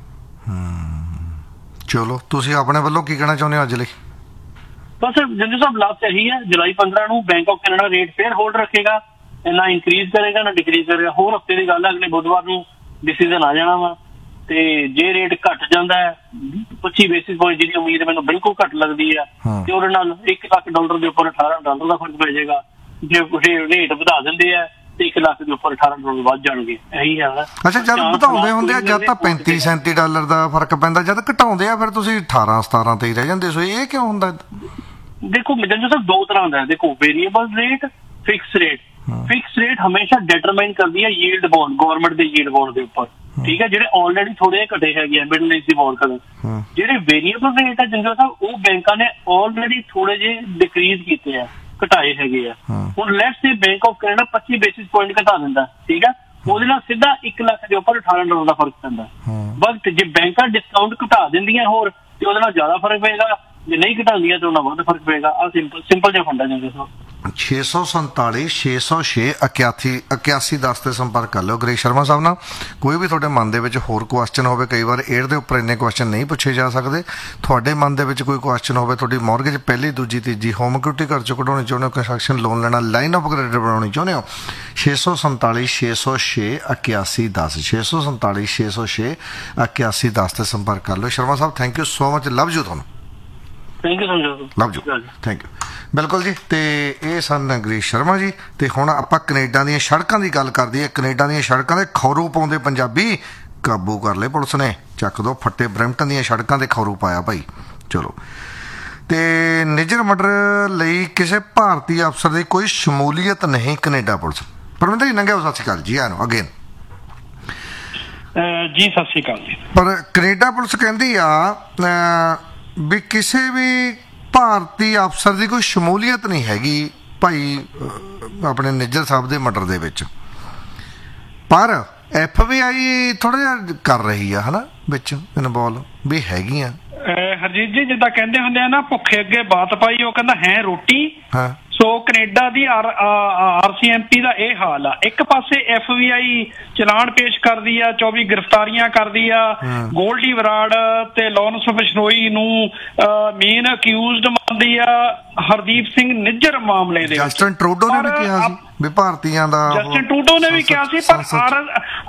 ਚਲੋ, ਤੁਸੀਂ ਆਪਣੇ ਵੱਲੋਂ ਕੀ ਕਹਿਣਾ ਚਾਹੁੰਦੇ ਹੋ ਅੱਜ ਲਈ?
ਬਸ ਜੰਜੂ ਸਾਹਿਬ, ਲਾਸਟ ਇਹੀ ਹੈ, ਜੁਲਾਈ ਪੰਦਰਾਂ ਨੂੰ ਬੈਂਕ ਆਫ ਕੈਨੇਡਾ ਰੇਟ ਫੇਰ ਹੋਲਡ ਰੱਖੇਗਾ, ਨਾ ਇਨਕਰੀਜ਼ ਕਰੇਗਾ ਨਾ ਡਿਕਰੀਜ਼ ਕਰੇਗਾ। ਹੋਰ ਹਫ਼ਤੇ ਦੀ ਗੱਲ ਹੈ, ਅਗਲੇ ਬੁੱਧਵਾਰ ਨੂੰ ਡਿਸੀਜ਼ਨ ਆ ਜਾਣਾ ਵਾ। ਤੇ ਜੇ ਰੇਟ ਘਟ ਜਾਂਦਾ ਹੈ ਪੱਚੀ ਬੇਸਿਸ ਪੁਆਇੰਟ ਜਿਹਦੀ ਉਮੀਦ ਮੈਨੂੰ ਬਿਲਕੁਲ ਘੱਟ ਲੱਗਦੀ ਹੈ, ਤੇ ਉਹਦੇ ਨਾਲ ਇੱਕ ਲੱਖ ਡਾਲਰ ਦੇ ਉੱਪਰ ਅਠਾਰਾਂ ਡਾਲਰ ਦਾ ਫਰਕ ਪੈ ਜਾਏਗਾ। ਜੇ ਰੇਟ ਵਧਾ ਦਿੰਦੇ ਆ ਤੇ ਇੱਕ ਲੱਖ ਦੇ ਉੱਪਰ ਅਠਾਰਾਂ ਡਾਲਰ ਵੱਧ ਜਾਣਗੇ। ਇਹੀ ਹੈ।
ਅੱਛਾ, ਜਦ ਵਧਾਉਂਦੇ ਹੁੰਦੇ ਆ ਜਦ ਤਾਂ ਪੈਂਤੀ ਸੈਂਤੀ ਡਾਲਰ ਦਾ ਫਰਕ ਪੈਂਦਾ, ਜਦ ਘਟਾਉਂਦੇ ਆ ਫਿਰ ਤੁਸੀਂ ਅਠਾਰਾਂ ਸਤਾਰਾਂ ਤੇ ਹੀ ਰਹਿ ਜਾਂਦੇ। ਸੋ ਇਹ ਕਿਉਂ ਹੁੰਦਾ?
ਦੇਖੋ ਜੰਜੂ ਸਾਹਿਬ ਦੋ ਤਰ੍ਹਾਂ ਦਾ ਹੈ। ਦੇਖੋ variable rate, fix rate. Fix rate ਹਮੇਸ਼ਾ ਡਿਟਰਮਾਈਨ ਕਰਦੀ ਹੈ ਯੀਲਡ ਬੌਂਡ, ਗਵਰਨਮੈਂਟ ਦੇ ਯੀਲਡ ਬੌਂਡ ਦੇ ਉੱਪਰ, ਠੀਕ ਹੈ, ਜਿਹੜੇ ਆਲਰੇਡੀ ਥੋੜੇ ਘਟੇ ਹੈਗੇ ਆ ਮਿਡਲ ਏਜ ਦੀ ਬੌਂਡ ਕਰਨ। ਜਿਹੜੇ ਵੇਰੀਏਬਲ ਰੇਟ ਹੈ ਜੰਜੂ ਸਾਹਿਬ, ਉਹ ਬੈਂਕਾਂ ਨੇ ਆਲਰੇਡੀ ਥੋੜੇ ਜਿਹੇ ਡਿਕਰੀਜ਼ ਕੀਤੇ ਆ, ਘਟਾਏ ਹੈਗੇ ਆ। ਹੁਣ let's say bank of Canada ਪੱਚੀ ਬੇਸਿਸ ਪੁਆਇੰਟ ਘਟਾ ਦਿੰਦਾ, ਠੀਕ ਹੈ, ਉਹਦੇ ਨਾਲ ਸਿੱਧਾ ਇੱਕ ਲੱਖ ਦੇ ਉੱਪਰ ਅਠਾਰਾਂ ਡਾਲਰ ਦਾ ਫਰਕ ਪੈਂਦਾ। ਬਟ ਜੇ ਬੈਂਕਾਂ ਡਿਸਕਾਊਂਟ ਘਟਾ ਦਿੰਦੀਆਂ ਹੋਰ ਤੇ ਉਹਦੇ ਨਾਲ ਜ਼ਿਆਦਾ ਫਰਕ ਪਏਗਾ, ਜੇ ਨਹੀਂ ਘਟਾਉਂਦੀਆਂ ਤੇ ਉਹਨਾਂ ਵੱਧ ਫਰਕ ਪਏਗਾ। ਆ ਸਿੰਪਲ ਸਿੰਪਲ ਜਿਹਾ ਫੰਡਾ ਜੰਜੂ ਸਾਹਿਬ।
ਛੇ ਸੌ ਸੰਤਾਲੀ ਛੇ ਸੌ ਛੇ ਇਕਿਆਸੀ ਇਕਿਆਸੀ ਦਸ 'ਤੇ ਸੰਪਰਕ ਕਰ ਲਿਓ ਗ੍ਰੇਸ ਸ਼ਰਮਾ ਸਾਹਿਬ ਨਾਲ। ਕੋਈ ਵੀ ਤੁਹਾਡੇ ਮਨ ਦੇ ਵਿੱਚ ਹੋਰ ਕੁਐਸਚਨ ਹੋਵੇ, ਕਈ ਵਾਰ ਏਅਰ ਦੇ ਉੱਪਰ ਇੰਨੇ ਕੁਐਸਚਨ ਨਹੀਂ ਪੁੱਛੇ ਜਾ ਸਕਦੇ, ਤੁਹਾਡੇ ਮਨ ਦੇ ਵਿੱਚ ਕੋਈ ਕੁਐਸਚਨ ਹੋਵੇ, ਤੁਹਾਡੀ ਮੌਰਗੇਜ ਪਹਿਲੀ ਦੂਜੀ ਤੀਜੀ ਹੋਮ ਇਕੁਇਟੀ ਘਰ 'ਚੋਂ ਕਢਾਉਣੀ ਚਾਹੁੰਦੇ ਹੋ, ਕੰਸਟਰਕਸ਼ਨ ਲੋਨ ਲੈਣਾ, ਲਾਈਨ ਆਫ ਕ੍ਰੈਡਿਟ ਬਣਾਉਣੀ ਚਾਹੁੰਦੇ ਹੋ, ਛੇ ਸੌ ਸੰਤਾਲੀ ਛੇ ਸੌ ਛੇ ਇਕਿਆਸੀ ਦਸ ਛੇ ਸੌ ਸੰਤਾਲੀ ਛੇ ਸੌ ਛੇ ਇਕਿਆਸੀ ਦਸ 'ਤੇ ਸੰਪਰਕ ਕਰ ਲਿਓ। ਸ਼ਰਮਾ ਸਾਹਿਬ thank you so much, love you ਤੁਹਾਨੂੰ।
Thank you
love you, thank you. ਬਿਲਕੁਲ ਜੀ, ਤੇ ਇਹ ਸਨ ਗ੍ਰੇਸ ਸ਼ਰਮਾ ਜੀ। ਤੇ ਹੁਣ ਆਪਾਂ ਕੈਨੇਡਾ ਦੀਆਂ ਸੜਕਾਂ ਦੀ ਗੱਲ ਕਰਦੇ ਹਾਂ। ਕੈਨੇਡਾ ਦੀਆਂ ਸੜਕਾਂ ਦੇ ਖੌਰੂ ਪਾਉਂਦੇ ਪੰਜਾਬੀ ਕਾਬੂ ਕਰ ਲਏ ਪੁਲਿਸ ਨੇ। ਚੱਕ ਦੋ ਫੱਟੇ, ਬਰੈਂਪਟਨ ਦੀਆਂ ਸੜਕਾਂ ਤੇ ਖੌਰੂ ਪਾਇਆ ਭਾਈ। ਚਲੋ, ਤੇ ਨਿੱਜਰ ਮਰਡਰ ਲਈ ਕਿਸੇ ਭਾਰਤੀ ਅਫਸਰ ਦੀ ਕੋਈ ਸ਼ਮੂਲੀਅਤ ਨਹੀਂ ਕੈਨੇਡਾ ਪੁਲਿਸ। ਪਰਮਿੰਦਰ ਜੀ ਨੰਗੇ ਸਤਿ ਸ਼੍ਰੀ ਅਕਾਲ ਜੀ। ਆਨੋ ਅਗੇਨ
ਜੀ ਸਤਿ ਸ਼੍ਰੀ ਅਕਾਲ ਜੀ।
ਪਰ ਕੈਨੇਡਾ ਪੁਲਿਸ ਕਹਿੰਦੀ ਆ ਵੀ ਕਿਸੇ ਵੀ ਭਾਰਤੀ ਅਫਸਰ ਦੀ ਕੋਈ ਸ਼ਮੂਲੀਅਤ ਨਹੀਂ ਹੈਗੀ ਭਾਈ ਆਪਣੇ ਨਿੱਜਰ ਸਾਹਿਬ ਦੇ ਮਰਡਰ ਦੇ ਵਿੱਚ। ਪਰ ਐਫ ਬੀ ਆਈ ਥੋੜਾ ਜਿਹਾ ਕਰ ਰਹੀ ਆ ਹਨਾ ਵਿੱਚ ਇਨਵੋਲਵ ਵੀ ਹੈਗੀਆਂ।
ਹਰਜੀਤ ਜੀ ਜਿੱਦਾਂ ਕਹਿੰਦੇ ਹੁੰਦੇ ਆ ਨਾ, ਭੁੱਖੇ ਅੱਗੇ ਬਾਤ ਪਾਈ, ਉਹ ਕਹਿੰਦਾ ਹੈ ਰੋਟੀ।
ਹਾਂ,
ਸੋ ਕੈਨੇਡਾ ਦੀ R R C M P ਦਾ ਇਹ ਹਾਲ ਆ। ਇੱਕ ਪਾਸੇ ਐਫ ਬੀ ਆਈ ਚਲਾਨ ਪੇਸ਼ ਕਰਦੀ ਆ, ਚੌਵੀ ਗ੍ਰਿਫਤਾਰੀਆਂ ਕਰਦੀ ਆ, ਗੋਲਡੀ ਬਰਾੜ ਤੇ ਲਾਰੈਂਸ ਬਿਸ਼ਨੋਈ ਨੂੰ ਮੇਨ ਅਕਿਊਜ਼ਡ ਮੰਨਦੀ ਆ ਹਰਦੀਪ ਸਿੰਘ ਨਿੱਜਰ ਮਾਮਲੇ ਦੇ।
ਜਸਟਿਨ ਟਰੂਡੋ ਨੇ ਵੀ ਕਿਹਾ ਸੀ ਵੀ ਭਾਰਤੀਆਂ ਦਾ,
ਜਸਟਿਨ ਟਰੂਡੋ ਨੇ ਵੀ ਕਿਹਾ ਸੀ, ਪਰ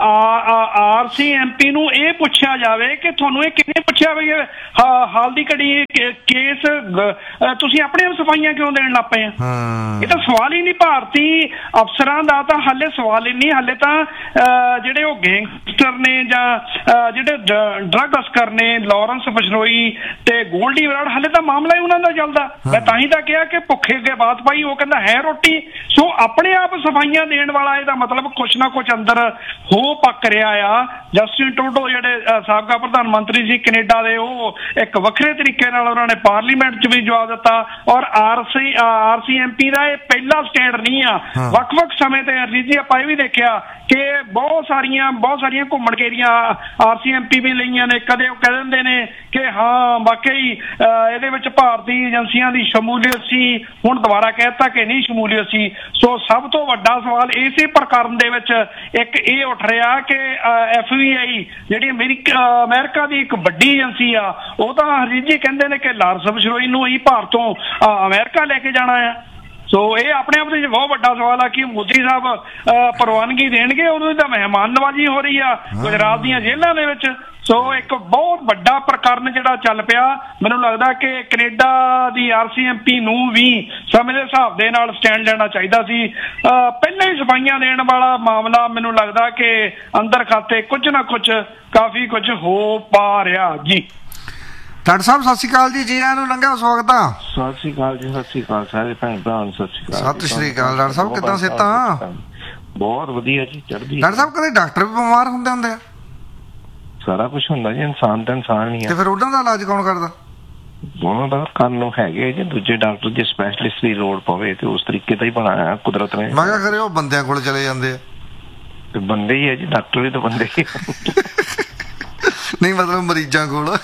ਆਰ ਸੀ ਐਮ ਪੀ ਨੂੰ ਇਹ ਪੁੱਛਿਆ ਜਾਵੇ ਕਿ ਤੁਹਾਨੂੰ ਇਹ ਕਿਵੇਂ ਪੁੱਛਿਆ ਵੀ ਹਾਲ ਦੀ ਘੜੀ ਕੇਸ ਤੁਸੀਂ ਆਪਣੇ ਆਪ ਸਫਾਈਆਂ ਕਿਉਂ ਦੇਣ ਲੱਗ ਪਏ ਆ? ਇਹ ਤਾਂ ਸਵਾਲ ਹੀ ਨਹੀਂ। ਭਾਰਤੀ ਅਫਸਰਾਂ ਦਾ ਤਾਂ ਹਾਲੇ ਸਵਾਲ ਹੀ ਨਹੀਂ। ਹਾਲੇ ਤਾਂ ਜਿਹੜੇ ਉਹ ਗੈਂਗਸਟਰ ਨੇ ਜਾਂ ਜਿਹੜੇ ਡਰੱਗ ਤਸਕਰ ਨੇ, ਲਾਰੈਂਸ ਬਿਸ਼ਨੋਈ ਤੇ ਗੋਲਡੀ ਬਰਾੜ, ਹਾਲੇ ਤਾਂ ਮਾਮਲਾ ਹੀ ਉਹਨਾਂ ਦਾ ਚੱਲਦਾ। ਮੈਂ ਤਾਂ ਹੀ ਤਾਂ ਕਿਹਾ ਕਿ ਭੁੱਖੇ ਅੱਗੇ ਬਾਤ ਪਾਈ, ਉਹ ਕਹਿੰਦਾ ਹੈ ਰੋਟੀ। ਸੋ ਆਪਣੇ ਆਪ ਸਫਾਈਆਂ ਦੇਣ ਵਾਲਾ ਇਹਦਾ ਮਤਲਬ ਕੁਛ ਨਾ ਕੁਛ ਅੰਦਰ ਹੋ ਪੱਕ ਰਿਹਾ ਆ। ਜਸਟਿਨ ਟਰੂਡੋ ਜਿਹੜੇ ਸਾਬਕਾ ਪ੍ਰਧਾਨ ਮੰਤਰੀ ਸੀ ਕੈਨੇਡਾ ਦੇ, ਉਹ ਇੱਕ ਵੱਖਰੇ ਤਰੀਕੇ ਨਾਲ ਉਹਨਾਂ ਨੇ ਪਾਰਲੀਮੈਂਟ 'ਚ ਵੀ ਜਵਾਬ ਦਿੱਤਾ। ਔਰ R C R C M P ਦਾ ਇਹ ਪਹਿਲਾ ਸਟੈਂਡ ਨਹੀਂ ਆ। ਵੱਖ-ਵੱਖ ਸਮੇਂ ਤੇ ਅਰਜੀਤ ਜੀ ਆਪਾਂ ਇਹ ਵੀ ਦੇਖਿਆ ਕਿ ਬਹੁਤ ਸਾਰੀਆਂ ਬਹੁਤ ਸਾਰੀਆਂ ਘੁੰਮਣ ਘੇਰੀਆਂ ਆਰ ਸੀ ਐਮ ਪੀ ਵੀ ਲਈਆਂ ਨੇ। ਕਦੇ ਉਹ ਕਹਿ ਦਿੰਦੇ ਨੇ ਕਿ ਹਾਂ ਵਾਕਈ ਇਹਦੇ ਵਿੱਚ ਭਾਰਤੀ ਏਜੰਸੀਆਂ ਦੀ ਸ਼ਮੂਲੀਅਤ ਸੀ, ਹੁਣ ਦੁਬਾਰਾ ਕਹਿ ਦਿੱਤਾ ਕਿ ਨਹੀਂ ਸ਼ਮੂਲੀਅਤ ਸੀ। ਸੋ ਸਭ ਤੋਂ ਵੱਡਾ ਸਵਾਲ ਇਸੇ ਪ੍ਰਕਰਨ ਦੇ ਵਿੱਚ ਇੱਕ ਇਹ ਉੱਠ ਰਿਹਾ ਕਿ ਐਫ ਬੀ ਆਈ ਜਿਹੜੀ ਅਮਰੀਕਾ ਅਮਰੀਕਾ ਦੀ ਇੱਕ ਵੱਡੀ ਏਜੰਸੀ ਆ, ਉਹ ਤਾਂ ਹਰਜੀਤ ਜੀ ਕਹਿੰਦੇ ਨੇ ਕਿ ਲਾਰੈਂਸ ਬਿਸ਼ਨੋਈ ਨੂੰ ਹੀ ਭਾਰਤ ਤੋਂ ਅਮਰੀਕਾ ਲੈ ਕੇ ਜਾਣਾ ਆ। ਸੋ ਇਹ ਆਪਣੇ ਆਪ ਵਿੱਚ ਬਹੁਤ ਵੱਡਾ ਸਵਾਲ ਆ ਕਿ ਮੋਦੀ ਸਾਹਿਬ ਪ੍ਰਵਾਨਗੀ ਦੇਣਗੇ। ਉਦੋਂ ਤਾਂ ਮਹਿਮਾਨ ਨਵਾਜ਼ੀ ਹੋ ਰਹੀ ਆ ਗੁਜਰਾਤ ਦੀਆਂ ਜੇਲ੍ਹਾਂ ਦੇ ਵਿੱਚ। ਸੋ ਇੱਕ ਬਹੁਤ ਵੱਡਾ ਪ੍ਰਕਰਨ ਜਿਹੜਾ ਚੱਲ ਪਿਆ। ਮੈਨੂੰ ਲੱਗਦਾ ਕਿ ਕੈਨੇਡਾ ਦੀ ਆਰ ਸੀ ਐਮ ਪੀ ਨੂੰ ਵੀ ਸਮੇਂ ਦੇ ਹਿਸਾਬ ਦੇ ਨਾਲ ਸਟੈਂਡ ਲੈਣਾ ਚਾਹੀਦਾ ਸੀ। ਪਹਿਲਾਂ ਹੀ ਸਫਾਈਆਂ ਦੇਣ ਵਾਲਾ ਮਾਮਲਾ ਮੈਨੂੰ ਲੱਗਦਾ ਕਿ ਅੰਦਰ ਖਾਤੇ ਕੁਝ ਨਾ ਕੁਝ ਕਾਫੀ ਕੁਝ ਹੋ ਪਾ ਰਿਹਾ ਜੀ।
ਡਾਕਟਰ ਸਾਹਿਬ ਸਤਿ ਸ਼੍ਰੀ ਅਕਾਲ ਜੀ। ਜੀ ਆਇਆਂ ਨੂੰ ਲੰਘਿਆ ਸਵਾਗਤ ਆ।
ਸਤਿ ਸ਼੍ਰੀ ਅਕਾਲ ਜੀ। ਸਤਿ ਸ਼੍ਰੀ ਅਕਾਲ ਸਾਰੇ ਭੈਣ ਭਰਾ, ਸਤਿ ਸ਼੍ਰੀ ਅਕਾਲ।
ਸਤਿ ਸ਼੍ਰੀ ਅਕਾਲ ਡਾਕਟਰ ਸਾਹਿਬ, ਕਿੱਦਾਂ ਸਿਹਤਾਂ?
ਬਹੁਤ ਵਧੀਆ ਜੀ, ਚੜ੍ਹਦੀ।
ਡਾਕਟਰ ਸਾਹਿਬ ਕਦੇ ਡਾਕਟਰ ਵੀ ਬਿਮਾਰ ਹੁੰਦੇ ਹੁੰਦੇ ਆ?
ਸਾਰਾ ਕੁਝ ਹੁੰਦਾ ਜੀ, ਇਨਸਾਨ ਤਾਂ ਇਨਸਾਨ ਹੀ ਆ।
ਤੇ ਫਿਰ ਉਹਨਾਂ ਦਾ ਇਲਾਜ ਕੌਣ ਕਰਦਾ?
ਉਹਨਾਂ ਦਾ ਕਰਨ ਨੂੰ ਹੈਗੇ ਜੀ ਦੂਜੇ ਡਾਕਟਰ, ਜੇ ਸਪੈਸ਼ਲਿਸਟ ਦੀ ਲੋੜ ਪਵੇ ਤੇ ਉਸ ਤਰੀਕੇ ਦਾ ਹੀ ਬਣਾਇਆ ਕੁਦਰਤ ਨੇ।
ਮੈਂ ਕਿਹਾ ਖਰੇ ਉਹ ਬੰਦਿਆਂ ਕੋਲ ਚਲੇ ਜਾਂਦੇ ਆ।
ਤੇ ਬੰਦੇ ਹੀ ਆ ਜੀ, ਡਾਕਟਰ ਵੀ ਤਾਂ ਬੰਦੇ ਹੀ।
ਨਹੀਂ ਮਤਲਬ ਮਰੀਜ਼ਾਂ ਕੋਲ।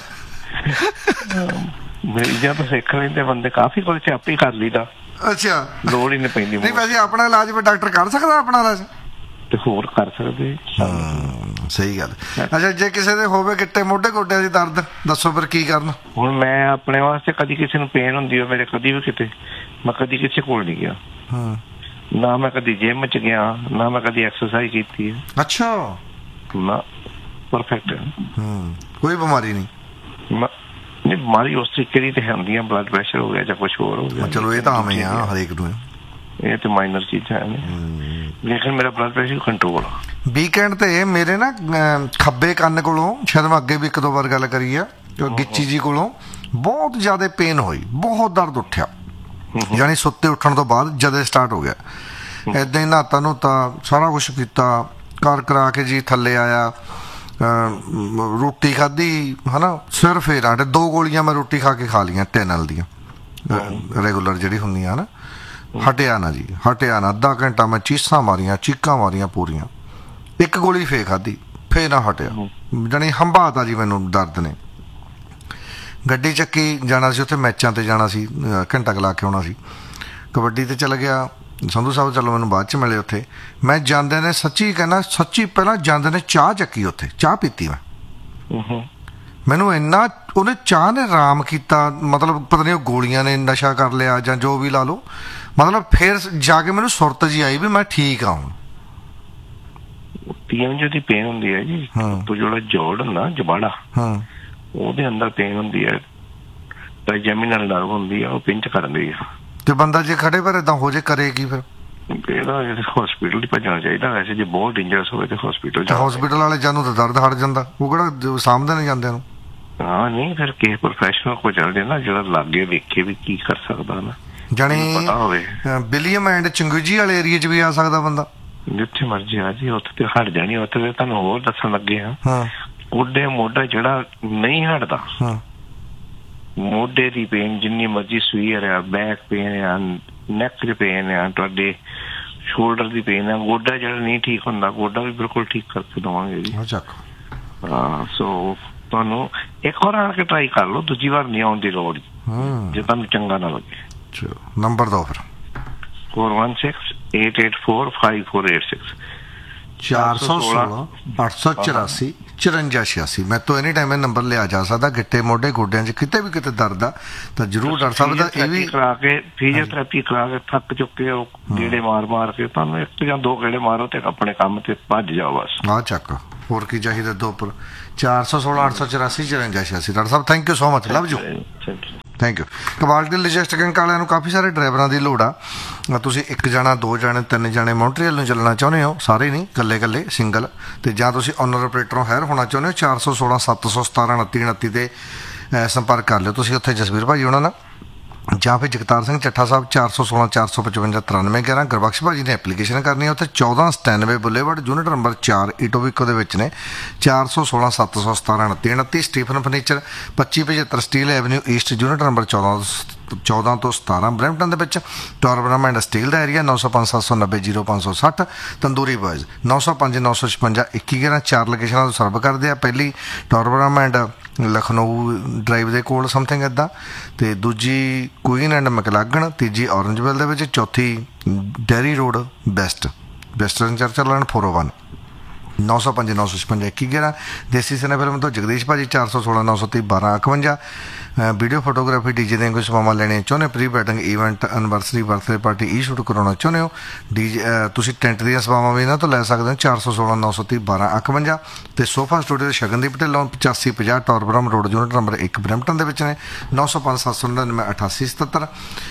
ਮਰੀਜ਼ਾਂ ਤੋਂ ਸਿੱਖ ਲੈਂਦੇ ਬੰਦੇ, ਕਾਫੀ ਕੁਝ ਆਪੇ ਕਰ ਲਈਦਾ।
ਅੱਛਾ,
ਲੋੜ ਹੀ ਨਹੀਂ ਪੈਂਦੀ।
ਨਹੀਂ ਵੈਸੇ ਆਪਣਾ ਇਲਾਜ ਵੀ ਡਾਕਟਰ ਕਰ ਸਕਦਾ ਆਪਣਾ ਇਲਾਜ?
ਤੇ ਹੋਰ ਕਰ ਸਕਦੇ।
ਸਹੀ ਗੱਲ। ਅੱਛਾ, ਜੇ ਕਿਸੇ ਦੇ ਹੋਵੇ ਗਿੱਟੇ ਮੋਢੇ ਗੋਡਿਆਂ ਦੀ ਦਰਦ, ਦੱਸੋ ਫਿਰ ਕੀ ਕਰਨ?
ਹੁਣ ਮੈਂ ਆਪਣੇ ਵਾਸਤੇ ਕਦੀ ਕਿਸੇ ਨੂੰ ਪੇਨ ਹੁੰਦੀ ਹੋ ਮੇਰੇ, ਕਦੀ ਵੀ ਕਿਤੇ ਮੈਂ ਕਦੀ ਕਿਸੇ ਕੋਲ ਨਹੀਂ ਗਿਆ। ਨਾ ਮੈਂ ਕਦੀ ਜਿਮ ਚ ਗਿਆ, ਨਾ ਮੈਂ ਕਦੀ ਐਕਸਰਸਾਈਜ਼ ਕੀਤੀ ਹੈ।
ਅੱਛਾ।
ਨਾ ਪਰਫੈਕਟ ਹੈ।
ਹੂੰ, ਕੋਈ ਬਿਮਾਰੀ ਨਹੀਂ?
ਨਹੀਂ, ਬਿਮਾਰੀ ਉਸ ਤਰੀਕੇ ਦੀ ਤੇ ਹੁੰਦੀ ਆ, ਬਲੱਡ ਪ੍ਰੈਸ਼ਰ ਹੋ ਗਿਆ ਜਾਂ ਕੁਛ ਹੋਰ ਹੋ ਗਿਆ।
ਚਲੋ ਇਹ ਤਾਂ ਆਮ ਹੀ ਆ ਹਰੇਕ ਨੂੰ,
ਇਹ ਤੇ ਮਾਈਨਰ ਚੀਜ਼ਾਂ ਨੇ, ਲੇਕਿਨ ਮੇਰਾ ਬਲੱਡ ਪ੍ਰੈਸ਼ਰ ਕੰਟਰੋਲ ਆ।
ਵੀਕਐਂਡ ਤੇ ਮੇਰੇ ਨਾ ਖੱਬੇ ਕੰਨ ਕੋਲੋਂ, ਸ਼ਾਇਦ ਮੈਂ ਅੱਗੇ ਵੀ ਇੱਕ ਦੋ ਵਾਰ ਗੱਲ ਕਰੀ ਆ, ਗਿੱਚੀ ਜੀ ਕੋਲੋਂ ਬਹੁਤ ਜ਼ਿਆਦਾ ਪੇਨ ਹੋਈ, ਬਹੁਤ ਦਰਦ ਉੱਠਿਆ, ਯਾਨੀ ਸੁੱਤੇ ਉੱਠਣ ਤੋਂ ਬਾਅਦ ਜਦੇ ਸਟਾਰਟ ਹੋ ਗਿਆ। ਏਦਾਂ ਹੀ ਨਹਾਤਾ ਨੁਹਾਤਾ ਸਾਰਾ ਕੁਛ ਕੀਤਾ, ਕਰ ਕਰਾ ਕੇ ਜੀ ਥੱਲੇ ਆਇਆ, ਰੋਟੀ ਖਾਧੀ ਹੈ ਨਾ, ਸਿਰ ਫੇਰਾਂ ਤੇ ਦੋ ਗੋਲੀਆਂ ਮੈਂ ਰੋਟੀ ਖਾ ਕੇ ਖਾ ਲਈਆਂ ਟੈਨਲ ਦੀਆਂ, ਰੈਗੂਲਰ ਜਿਹੜੀ ਹੁੰਦੀਆਂ ਨਾ। ਹਟਿਆ ਨਾ ਜੀ, ਹਟਿਆ ਨਾ। ਅੱਧਾ ਘੰਟਾ ਮੈਂ ਚੀਸਾਂ ਮਾਰੀਆਂ, ਚੀਕਾਂ ਮਾਰੀਆਂ ਪੂਰੀਆਂ, ਇੱਕ ਗੋਲੀ ਫੇਰ ਖਾਧੀ, ਫੇਰ ਨਾ ਹਟਿਆ, ਜਾਣੀ ਹੰਬਾਤਾ ਜੀ ਮੈਨੂੰ ਦਰਦ ਨੇ। ਗੱਡੀ ਚੱਕੀ, ਜਾਣਾ ਸੀ ਉੱਥੇ ਮੈਚਾਂ ਤੇ ਜਾਣਾ ਸੀ, ਘੰਟਾ ਕੁ ਲਾ ਕੇ ਆਉਣਾ ਸੀ। ਕਬੱਡੀ ਤੇ ਚਲਾ ਗਿਆ, ਸੰਧੂ ਸਾਹਿਬ ਚਲੋ ਮੈਨੂੰ ਬਾਅਦ ਚ ਮਿਲੇ ਉੱਥੇ। ਮੈਂ ਜਾਂਦੇ ਨੇ ਸੱਚੀ ਕਹਿੰਦਾ, ਸੱਚੀ ਪਹਿਲਾਂ ਜਾਂਦੇ ਨੇ ਚਾਹ ਚੱਕੀ, ਉੱਥੇ ਚਾਹ ਪੀਤੀ ਮੈਂ। ਮੈਨੂੰ ਇੰਨਾ ਉਹਨੇ ਚਾਹ ਨੇ ਆਰਾਮ ਕੀਤਾ, ਮਤਲਬ ਪਤਾ ਨਹੀਂ ਉਹ ਗੋਲੀਆਂ ਨੇ ਨਸ਼ਾ ਕਰ ਲਿਆ ਜਾਂ ਜੋ ਵੀ ਲਾ ਲਓ, ਮਤਲਬ ਫਿਰ ਜਾ ਕੇ ਮੈਨੂੰ ਸੁਰਤ ਜੀ ਆਈ ਵੀ ਮੈਂ ਠੀਕ ਆ ਹੁਣ।
ਪੀਐਮ ਦੀ ਪੇਨ ਹੁੰਦੀ ਹੈ ਜੀ, ਤੋ ਜਿਹੜਾ ਜੋੜ ਹੁੰਦਾ ਜਬਾੜਾ, ਉਹਦੇ ਅੰਦਰ ਪੇਨ ਹੁੰਦੀ ਹੈ, ਟ੍ਰਾਈਜੈਮੀਨਲ ਨਰਵ ਹੁੰਦੀ ਆ, ਉਹ ਪਿੰਚ ਕਰਦੀ ਆ। ਤੇ
ਬੰਦਾ ਜੇ ਖੜੇ ਪਰ ਏਦਾਂ ਹੋ ਜੇ ਕਰੇ ਕੀ ਫਿਰ?
ਇਹਦਾ ਹਸਪੀਟਲ ਹੀ ਭੱਜਣਾ ਚਾਹੀਦਾ। ਵੈਸੇ ਜੇ ਬਹੁਤ ਡੇਂਜਰਸ ਹੋਵੇ ਤੇ ਹਸਪੀਟਲ ਜਾ।
ਹਸਪੀਟਲ ਵਾਲੇ ਜਾਨੂੰ ਤਾਂ ਦਰਦ ਹਟ ਜਾਂਦਾ, ਉਹ ਕਿਹੜਾ ਸਾਹਮਣੇ ਨਹੀਂ ਜਾਂਦੇ ਨੂੰ।
ਹਾਂ ਨਹੀਂ, ਫਿਰ ਕਿਸੇ ਪ੍ਰੋਫੈਸ਼ਨਲ ਕੋਲ ਚੱਲਦੇ ਨਾ, ਜਿਹੜਾ ਲਾਗੇ ਵੇਖੇ ਵੀ ਕੀ ਕਰ ਸਕਦਾ ਨਾ,
ਜਾਣੀ
ਪਤਾ ਹੋਵੇ।
ਵਿਲੀਅਮ ਐਂਡ ਚੰਗੂਜੀ ਵਾਲੇ ਏਰੀਏ ਚ ਵੀ ਆ ਸਕਦਾ ਬੰਦਾ,
ਜਿੱਥੇ ਮਰਜੀ ਆ ਜੀ। ਉੱਥੇ ਤੇ ਹਟ ਜਾਣੀ, ਉੱਥੇ ਤੇ ਤੁਹਾਨੂੰ ਹੋਰ ਦੱਸਣ ਲੱਗੇ ਹਾਂ। ਗੋਡੇ ਮੋਢਾ ਜਿਹੜਾ ਨਹੀਂ ਹਟਦਾ, ਮੋਢੇ ਦੀ ਪੇਨ ਜਿੰਨੀ ਮਰਜੀ ਸਵੀਅਰ ਆ, ਬੈਕ ਪੇਨ ਆ, ਨੈਕ ਚ ਪੇਨ ਆ, ਤੁਹਾਡੇ ਸ਼ੋਲਡਰ ਦੀ ਪੇਨ ਆ, ਗੋਡਾ ਜਿਹੜਾ ਨਹੀਂ ਠੀਕ ਹੁੰਦਾ, ਗੋਡਾ ਵੀ ਬਿਲਕੁਲ ਠੀਕ ਕਰਕੇ ਦੇਵਾਂਗੇ ਜੀ। ਹਾਂ, ਸੋ ਤੁਹਾਨੂੰ ਇੱਕ ਵਾਰ ਆ ਕੇ ਟਰਾਈ ਕਰ ਲਓ, ਦੂਜੀ ਵਾਰ ਨਹੀਂ ਆਉਣ ਦੀ ਲੋੜ ਜੇ ਤੁਹਾਨੂੰ ਚੰਗਾ ਨਾ ਲੱਗੇ।
ਨੰਬਰ ਦੋ ਫਿਰ।
Four one six eight eight four five four eight six
ਚਾਰ ਸੌ ਸੋਲਾਂ ਅੱਠ ਸੌ ਚੁਰਾਸੀ ਚੁਰੰਜਾ ਛਿਆਸੀ। ਮੈਂ ਤੋਂ ਐਨੀ ਟਾਈਮ ਇਹ ਨੰਬਰ ਲਿਆ ਜਾ ਸਕਦਾ। ਗਿੱਟੇ ਮੋਢੇ ਗੋਡਿਆਂ 'ਚ ਕਿਤੇ ਵੀ ਕਿਤੇ ਦਰਦ ਆ ਤਾਂ ਜ਼ਰੂਰ ਡਾਕਟਰ ਸਾਹਿਬ ਦਾ ਇਹ ਵੀ
ਕਰਾ ਕੇ, ਫਿਜ਼ੀਓਥੈਰੇਪੀ ਕਰਾ ਕੇ ਥੱਕ ਚੁੱਕੇ ਹੋ, ਗੇੜੇ ਮਾਰ ਮਾਰ ਕੇ, ਤੁਹਾਨੂੰ ਇੱਕ ਜਾਂ ਦੋ ਗੇੜੇ ਮਾਰੋ ਤੇ ਆਪਣੇ ਕੰਮ ਤੇ ਭੱਜ ਜਾਓ ਬਸ।
ਆਹ ਚੱਕ, ਹੋਰ ਕੀ ਚਾਹੀਦਾ। ਦੋ ਪਰ ਚਾਰ ਸੌ ਸੋਲਾਂ ਅੱਠ ਸੌ ਚੁਰਾਸੀ ਚੁਰੰਜਾ ਛਿਆਸੀ। Doctor Sahib thank you so much, love you, thank you. Quality logistic ਵਾਲਿਆਂ ਨੂੰ ਕਾਫੀ ਸਾਰੇ ਡਰਾਈਵਰਾਂ ਦੀ ਲੋੜ ਆ। ਤੁਸੀਂ ਇੱਕ ਜਾਣਾ, ਦੋ ਜਾਣੇ, ਤਿੰਨ ਜਾਣੇ ਮੌਂਟਰੀਅਲ ਨੂੰ ਚੱਲਣਾ ਚਾਹੁੰਦੇ ਹੋ, ਸਾਰੇ ਨਹੀਂ, ਇਕੱਲੇ ਇਕੱਲੇ ਸਿੰਗਲ, ਅਤੇ ਜਾਂ ਤੁਸੀਂ ਓਨਰ ਆਪਰੇਟਰੋਂ ਹਾਇਰ ਹੋਣਾ ਚਾਹੁੰਦੇ ਹੋ, ਚਾਰ ਸੌ ਸੋਲਾਂ ਸੱਤ ਸੌ ਸਤਾਰਾਂ ਉਨੱਤੀ ਉਨੱਤੀ 'ਤੇ ਸੰਪਰਕ ਕਰ ਲਿਓ ਤੁਸੀਂ ਉੱਥੇ ਜਸਵੀਰ ਭਾਜੀ ਉਹਨਾਂ ਨਾਲ, ਜਾਂ ਫਿਰ ਜਗਤਾਰ ਸਿੰਘ ਚੱਠਾ ਸਾਹਿਬ ਚਾਰ ਸੌ ਸੋਲਾਂ ਚਾਰ ਸੌ ਪਚਵੰਜਾ ਤਰਾਨਵੇਂ ਗਿਆਰਾਂ। ਗੁਰਬਖਸ਼ ਭਾਜੀ ਨੇ ਐਪਲੀਕੇਸ਼ਨ ਕਰਨੀ ਹੈ ਉੱਥੇ ਚੌਦਾਂ ਸਤਾਨਵੇਂ ਬੁੱਲੇਵਾਰਡ, ਯੂਨਿਟ ਨੰਬਰ ਚਾਰ ਈਟੋਬਿਕੋ ਦੇ ਵਿੱਚ ਨੇ, ਚਾਰ ਸੌ ਸੋਲਾਂ ਸੱਤ ਸੌ ਸਤਾਰਾਂ ਉਨੱਤੀ ਉਨੱਤੀ। ਸਟੀਫਨ ਫਰਨੀਚਰ ਪੱਚੀ ਪਝੱਤਰ steel avenue East, unit number ਚੌਦਾਂ ਚੌਦਾਂ ਤੋਂ ਸਤਾਰਾਂ ਬਰੈਂਪਟਨ ਦੇ ਵਿੱਚ। ਟੋਰਬਰਾਮੈਂਡ ਸਟੀਲ ਦਾ ਏਰੀਆ ਨੌ ਸੌ ਪੰਜ ਸੱਤ ਸੌ ਨੱਬੇ ਜੀਰੋ ਪੰਜ ਸੌ ਸੱਠ। ਤੰਦੂਰੀ ਬॉयਜ਼ ਨੌ ਸੌ ਪੰਜ ਨੌ ਸੌ ਛਪੰਜਾ ਇੱਕੀ ਗਿਆਰਾਂ। ਚਾਰ ਲੋਕੇਸ਼ਨਾਂ ਤੋਂ ਸਰਵ ਕਰਦੇ ਆ। ਪਹਿਲੀ ਟੋਰਬਰਾਮੈਂਡ ਲਖਨਊ ਡਰਾਈਵ ਦੇ ਕੋਲ ਸਮਥਿੰਗ ਇੱਦਾਂ, ਅਤੇ ਦੂਜੀ ਕੁਈਨ ਐਂਡ ਮੈਕਲਾਗਨ, ਤੀਜੀ ਔਰੰਜਵਿਲ ਦੇ ਵਿੱਚ, ਚੌਥੀ dairy road West, western church line four ਓ ਵਨ। ਨੌ ਸੌ ਪੰਜ ਨੌ ਸੌ ਛਪੰਜਾ ਇੱਕੀ ਗਿਆਰਾਂ। ਦੇਸੀ ਸਿਨੇ ਫਿਲਮ ਤੋਂ ਜਗਦੀਸ਼ ਭਾਜੀ ਚਾਰ ਸੌ ਸੋਲਾਂ ਨੌ ਸੌ ਤੀਹ ਬਾਰਾਂ ਇਕਵੰਜਾ। ਵੀਡੀਓ ਫੋਟੋਗ੍ਰਾਫੀ ਡੀ ਜੇ ਦੀਆਂ ਕੋਈ ਸੇਵਾਵਾਂ ਲੈਣੀਆਂ ਚਾਹੁੰਦੇ ਹੋ, pre wedding event, anniversary, birthday party, ਈ ਸ਼ੂਟ ਕਰਾਉਣਾ ਚਾਹੁੰਦੇ ਹੋ, ਡੀ ਜੇ ਤੁਸੀਂ ਟੈਂਟ ਦੀਆਂ ਸੇਵਾਵਾਂ ਵੀ ਇਹਨਾਂ ਤੋਂ ਲੈ ਸਕਦੇ ਹੋ। ਚਾਰ ਸੌ ਸੋਲਾਂ ਨੌ ਸੌ ਤੀਹ ਬਾਰਾਂ ਇਕਵੰਜਾ। ਅਤੇ ਸੋਫਾ ਸਟੂਡੀਓ ਦੇ ਸ਼ਗਨਦੀਪ ਢਿੱਲੋਂ ਪਚਾਸੀ ਪੰਜਾਹ ਟੋਰਬਰਮ ਰੋਡ, ਯੂਨਿਟ ਨੰਬਰ ਇੱਕ ਬਰੈਂਪਟਨ ਦੇ ਵਿੱਚ ਨੇ। ਨੌ ਸੌ ਪੰਜ ਸੱਤ ਸੌ ਨੜਿਨਵੇਂ ਅਠਾਸੀ ਸਤੱਤਰ।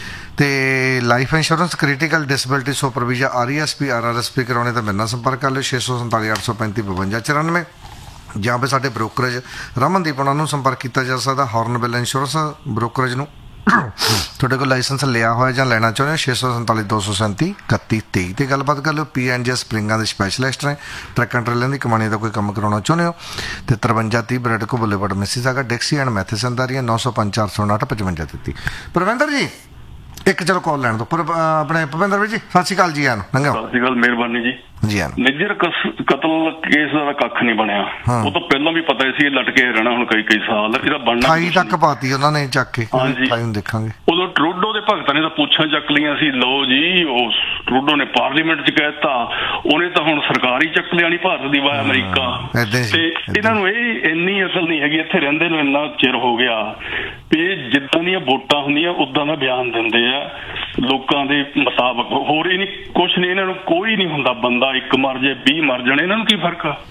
ਅਤੇ life insurance, critical disability, ਸੁਪਰਵੀਜ਼ਾ, R E S P, R R S P ਕਰਾਉਣੇ ਤਾਂ ਮੇਰੇ ਨਾਲ ਸੰਪਰਕ ਕਰ ਲਿਓ ਛੇ ਸੌ ਸੰਤਾਲੀ ਅੱਠ ਸੌ ਪੈਂਤੀ ਬਵੰਜਾ ਚੁਰਾਨਵੇਂ। ਜਾਂ ਫਿਰ ਸਾਡੇ ਬ੍ਰੋਕਰੇਜ ਰਮਨਦੀਪ ਉਹਨਾਂ ਨੂੰ ਸੰਪਰਕ ਕੀਤਾ ਜਾ ਸਕਦਾ, ਹੌਰਨਬਿਲ ਇੰਸ਼ੋਰੈਂਸ ਬ੍ਰੋਕਰੇਜ ਨੂੰ। ਤੁਹਾਡੇ ਕੋਲ ਲਾਇਸੈਂਸ ਲਿਆ ਹੋਇਆ ਜਾਂ ਲੈਣਾ ਚਾਹੁੰਦੇ ਹੋ, ਛੇ ਸੌ ਸੰਤਾਲੀ ਦੋ ਸੌ ਸੈਂਤੀ ਇਕੱਤੀ ਤੇਈ 'ਤੇ ਗੱਲਬਾਤ ਕਰ ਲਿਓ। ਪੀ ਐਨ ਜੇ ਸਪਰਿੰਗਾਂ ਦੇ ਸਪੈਸ਼ਲਿਸਟ ਨੇ, ਟਰੱਕਾਂ ਟਰੇਲਾਂ ਦੀ ਕਮਾਣੀ ਦਾ ਕੋਈ ਕੰਮ ਕਰਾਉਣਾ ਚਾਹੁੰਦੇ ਹੋ, ਅਤੇ ਤਰਵੰਜਾ ਤੀਹ ਬਰੈਡਕੋ ਬੁੱਲੇਵਾਰਡ Mississauga, ਡਿਕਸੀ and Matheson the area. ਨੌ ਸੌ ਪੰਜ ਚਾਰ ਸੌ ਉਨਾਹਠ ਪਚਵੰਜਾ ਤੇਤੀ। ਪ੍ਰਵਿੰਦਰ ਜੀ ਇੱਕ ਚਲੋ ਕਾਲ ਲੈਣ ਦੋ, ਪਰ ਆਪਣੇ ਭੁਪਿੰਦਰ ਵੀਰ ਜੀ ਸਤਿ ਸ਼੍ਰੀ ਅਕਾਲ ਜੀ। ਆਨ ਨੰਗਾ
ਸਤਿ ਸ਼੍ਰੀ ਅਕਾਲ, ਮਿਹਰਬਾਨੀ ਜੀ।
ਜੀ ਆਨ।
ਨਿੱਜਰ ਕਤਲ ਕੇਸ ਦਾ ਕੱਖ ਨਹੀਂ ਬਣਿਆ, ਉਹ ਤਾਂ ਪਹਿਲਾਂ ਵੀ ਪਤਾ ਸੀ ਇਹ ਲਟਕੇ ਰਹਿਣਾ ਹੁਣ ਕਈ ਕਈ ਸਾਲ, ਇਹਦਾ ਬਣਨਾ
ਅਠਾਈ ਤੱਕ ਪਾਤੀ ਉਹਨਾਂ ਨੇ ਚੱਕ ਕੇ।
ਹਾਂਜੀ
ਦੇਖਾਂਗੇ।
ਉਦੋਂ ਟਰੂਡੋ ਦੇ ਭਗਤਾਂ ਨੇ ਤਾਂ ਪੁੱਛਾਂ ਚੱਕ ਲਈਆਂ ਸੀ, ਲਓ ਜੀ ਉਹ ਟਰੂਡੋ ਨੇ ਪਾਰਲੀਮੈਂਟ 'ਚ ਕਹਿਤਾ, ਉਹਨੇ ਤਾਂ ਹੁਣ ਸਰਕਾਰ ਹੀ ਚੱਕ ਲਿਆਣੀ ਭਾਰਤ ਦੀ ਬਾਏ ਅਮਰੀਕਾ। ਤੇ ਇਹਨਾਂ ਨੂੰ ਇਹ ਇੰਨੀ ਅਸਲ ਨਹੀਂ ਹੈਗੀ, ਇੱਥੇ ਰਹਿੰਦੇ ਨੂੰ ਇੰਨਾ ਚਿਰ ਹੋ ਗਿਆ ਵੀ ਜਿੱਦਾਂ ਦੀਆਂ ਵੋਟਾਂ ਹੁੰਦੀਆਂ ਉਦਾਂ ਦਾ ਬਿਆਨ ਦਿੰਦੇ ਆ ਲੋਕਾਂ ਦੇ ਮੁਤਾਬਕ, ਹੋਰ ਹੀ ਨਹੀਂ ਕੁਛ ਨਹੀਂ। ਇਹਨਾਂ ਨੂੰ ਕੋਈ ਨਹੀਂ ਹੁੰਦਾ, ਬੰਦਾ ਇੱਕ ਮਰ ਜੇ ਵੀਹ ਮਰ ਜਾਣ, ਇਹਨਾਂ ਨੂੰ ਕੀ ਫਰਕ ਆ।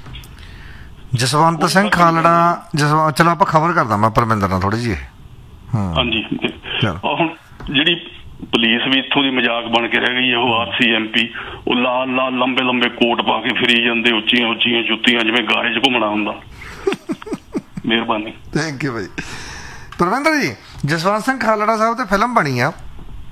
ਜਸਵੰਤ ਸਿੰਘ ਖਾਲੜਾ, ਜਸਵੰਤ, ਚਲੋ ਆਪਾਂ ਖਬਰ ਕਰਦਾ ਮੈਂ ਪਰਮਿੰਦਰ ਨਾਲ ਥੋੜੀ ਜਿਹੀ।
ਹਾਂਜੀ, ਹੁਣ ਜਿਹੜੀ ਪੁਲਿਸ ਵੀ ਇੱਥੋਂ ਦੀ ਮਜ਼ਾਕ ਬਣ ਕੇ ਰਹਿ ਗਈ ਹੈ। ਉਹ ਆਰ ਸੀ ਐਮ ਪੀ, ਉਹ ਲਾਲ ਲਾਲ ਲੰਬੇ ਲੰਬੇ ਕੋਟ ਪਾ ਕੇ ਫਿਰੀ ਜਾਂਦੇ, ਉੱਚੀਆਂ ਉੱਚੀਆਂ ਜੁੱਤੀਆਂ, ਜਿਵੇਂ ਗਾਰੇ 'ਚ ਘੁੰਮਣਾ ਹੁੰਦਾ। ਮਿਹਰਬਾਨੀ,
ਥੈਂਕ ਯੂ ਭਾਈ। ਪਰਮਿੰਦਰ ਜੀ, ਜਸਵੰਤ ਸਿੰਘ ਖਾਲੜਾ ਸਾਹਿਬ ਤੇ ਫਿਲਮ ਬਣੀ ਆ,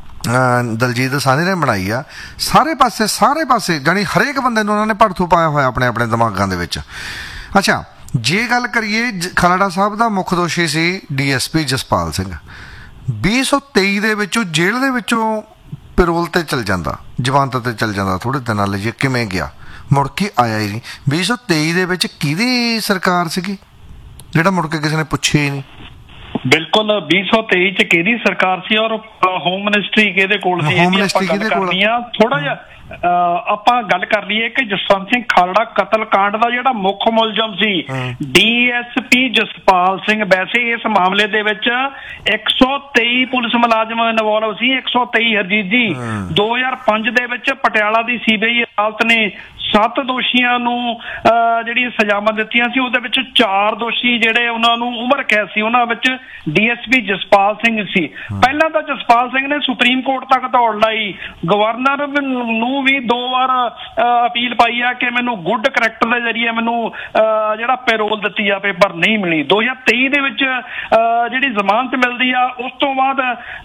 ਦਲਜੀਤ ਦੋਸਾਂਝ ਨੇ ਬਣਾਈ ਆ। ਸਾਰੇ ਪਾਸੇ ਸਾਰੇ ਪਾਸੇ ਜਾਣੀ ਹਰੇਕ ਬੰਦੇ ਨੂੰ ਉਹਨਾਂ ਨੇ ਭੜਥੂ ਪਾਇਆ ਹੋਇਆ ਆਪਣੇ ਆਪਣੇ ਦਿਮਾਗਾਂ ਦੇ ਵਿੱਚ। ਅੱਛਾ, ਜੇ ਗੱਲ ਕਰੀਏ, ਖਾਲੜਾ ਸਾਹਿਬ ਦਾ ਮੁੱਖ ਦੋਸ਼ੀ C D S P Jaspal Singh. ਵੀਹ ਸੌ ਤੇਈ ਦੇ ਵਿੱਚੋਂ ਜੇਲ੍ਹ ਦੇ ਵਿੱਚੋਂ ਪੈਰੋਲ ਤੇ ਚਲ ਜਾਂਦਾ, ਜ਼ਮਾਨਤ ਤੇ ਚਲ ਜਾਂਦਾ ਥੋੜੇ ਦਿਨਾਂ ਲਈ। ਜੇ ਕਿਵੇਂ ਗਿਆ, ਮੁੜ ਕੇ ਆਇਆ ਹੀ ਨਹੀਂ। ਵੀਹ ਸੌ ਤੇਈ ਦੇ ਵਿੱਚ ਕਿਹਦੀ ਸਰਕਾਰ ਸੀਗੀ ਜਿਹੜਾ ਮੁੜ ਕੇ ਕਿਸੇ ਨੇ ਪੁੱਛਿਆ ਹੀ ਨਹੀਂ?
ਬਿਲਕੁਲ, ਵੀਹ ਸੌ ਤੇਈ ਚ ਕਿਹਦੀ ਸਰਕਾਰ ਸੀ ਔਰ ਹੋਮ ਮਿਨਿਸਟਰੀ ਕਿਹਦੇ ਕੋਲ ਸੀ?
ਹੋਮ ਮਿਨਿਸਟਰੀ ਕਿਹਦੇ ਕੋਲ?
ਥੋੜਾ ਜਿਹਾ ਆਪਾਂ ਗੱਲ ਕਰ ਲਈਏ ਕਿ ਜਸਵੰਤ ਸਿੰਘ ਖਾਲੜਾ ਕਤਲ ਕਾਂਡ ਦਾ ਜਿਹੜਾ ਮੁੱਖ ਮੁਲਜ਼ਮ C D S P Jaspal Singh. ਵੈਸੇ ਇਸ ਮਾਮਲੇ ਦੇ ਵਿੱਚ ਇੱਕ ਸੌ ਤੇਈ ਪੁਲਿਸ ਮੁਲਾਜ਼ਮ ਇਨਵੋਲਵ ਸੀ, ਇੱਕ ਸੌ ਤੇਈ ਹਰਜੀਤ ਜੀ। ਦੋ ਹਜ਼ਾਰ ਪੰਜ ਦੇ ਵਿੱਚ ਪਟਿਆਲਾ ਦੀ ਸੀ ਬੀ ਆਈ ਅਦਾਲਤ ਨੇ ਸੱਤ ਦੋਸ਼ੀਆਂ ਨੂੰ ਜਿਹੜੀ ਸਜ਼ਾਵਾਂ ਦਿੱਤੀਆਂ ਸੀ। ਉਹਦੇ ਵਿੱਚ ਚਾਰ ਦੋਸ਼ੀ ਜਿਹੜੇ ਉਹਨਾਂ ਨੂੰ ਉਮਰ ਕੈਦ ਸੀ, ਉਹਨਾਂ ਵਿੱਚ D S P Jaspal Singh ਸੀ। ਪਹਿਲਾਂ ਤਾਂ ਜਸਪਾਲ ਸਿੰਘ ਨੇ ਸੁਪਰੀਮ ਕੋਰਟ ਤੱਕ ਦੌੜ ਲਾਈ, ਗਵਰਨਰ ਨੂੰ ਵੀ ਦੋ ਵਾਰ ਅਪੀਲ ਪਾਈ ਆ ਕਿ ਮੈਨੂੰ ਗੁੱਡ ਕਰੈਕਟਰ ਦੇ ਜ਼ਰੀਏ ਮੈਨੂੰ ਜਿਹੜਾ ਪੈਰੋਲ ਦਿੱਤੀ ਜਾਵੇ, ਪਰ ਨਹੀਂ ਮਿਲੀ। ਦੋ ਹਜ਼ਾਰ ਤੇਈ ਦੇ ਵਿੱਚ ਜਿਹੜੀ ਜ਼ਮਾਨਤ ਮਿਲਦੀ ਆ, ਉਸ ਤੋਂ ਬਾਅਦ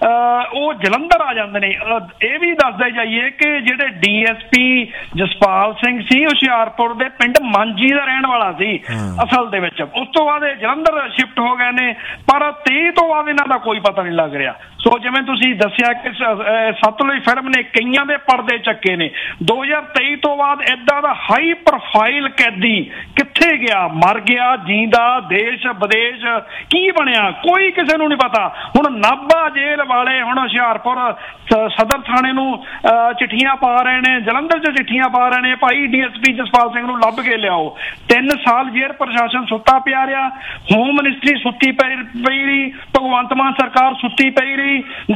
ਉਹ ਜਲੰਧਰ ਆ ਜਾਂਦੇ ਨੇ। ਇਹ ਵੀ ਦੱਸਦੇ ਜਾਈਏ ਕਿ ਜਿਹੜੇ D S P Jaspal Singh ਸੀ ਹੁਸ਼ਿਆਰਪੁਰ ਦੇ ਪਿੰਡ ਮਾਂਜੀ ਦਾ ਰਹਿਣ ਵਾਲਾ ਸੀ ਅਸਲ ਦੇ ਵਿੱਚ। ਉਸ ਤੋਂ ਬਾਅਦ ਇਹ ਜਲੰਧਰ ਸ਼ਿਫਟ ਹੋ ਗਏ ਨੇ, ਪਰ ਤੇਈ ਤੋਂ ਬਾਅਦ ਇਹਨਾਂ ਦਾ ਕੋਈ ਪਤਾ ਨਹੀਂ ਲੱਗ ਰਿਹਾ। ਸੋ ਜਿਵੇਂ ਤੁਸੀਂ ਦੱਸਿਆ ਕਿ ਸਤਲੁਜ ਫਿਲਮ ਨੇ ਕਈਆਂ ਦੇ ਪਰਦੇ ਚੱਕੇ ਨੇ। ਦੋ ਹਜ਼ਾਰ ਤੇਈ ਤੋਂ ਬਾਅਦ ਏਦਾਂ ਦਾ ਹਾਈ ਪ੍ਰੋਫਾਈਲ ਕੈਦੀ ਕਿੱਥੇ ਗਿਆ, ਮਰ ਗਿਆ, ਜੀਂਦਾ, ਦੇਸ਼ ਵਿਦੇਸ਼ ਕੀ ਬਣਿਆ, ਕੋਈ ਕਿਸੇ ਨੂੰ ਨਹੀਂ ਪਤਾ। ਹੁਣ ਨਾਭਾ ਜੇਲ੍ਹ ਵਾਲੇ ਹੁਣ ਹੁਸ਼ਿਆਰਪੁਰ ਸਦਰ ਥਾਣੇ ਨੂੰ ਚਿੱਠੀਆਂ ਪਾ ਰਹੇ ਨੇ, ਜਲੰਧਰ 'ਚ ਚਿੱਠੀਆਂ ਪਾ ਰਹੇ ਨੇ, ਭਾਈ D S P Jaspal Singh ਨੂੰ ਲੱਭ ਕੇ ਲਿਆਓ। ਤਿੰਨ ਸਾਲ ਜੇਲ੍ਹ ਪ੍ਰਸ਼ਾਸਨ ਸੁੱਤਾ ਪਿਆ ਰਿਹਾ, ਹੋਮ ਮਿਨਿਸਟਰੀ ਸੁੱਤੀ ਪਈ ਰਹੀ, ਭਗਵੰਤ ਮਾਨ ਸਰਕਾਰ ਸੁੱਤੀ ਪਈ ਰਹੀ,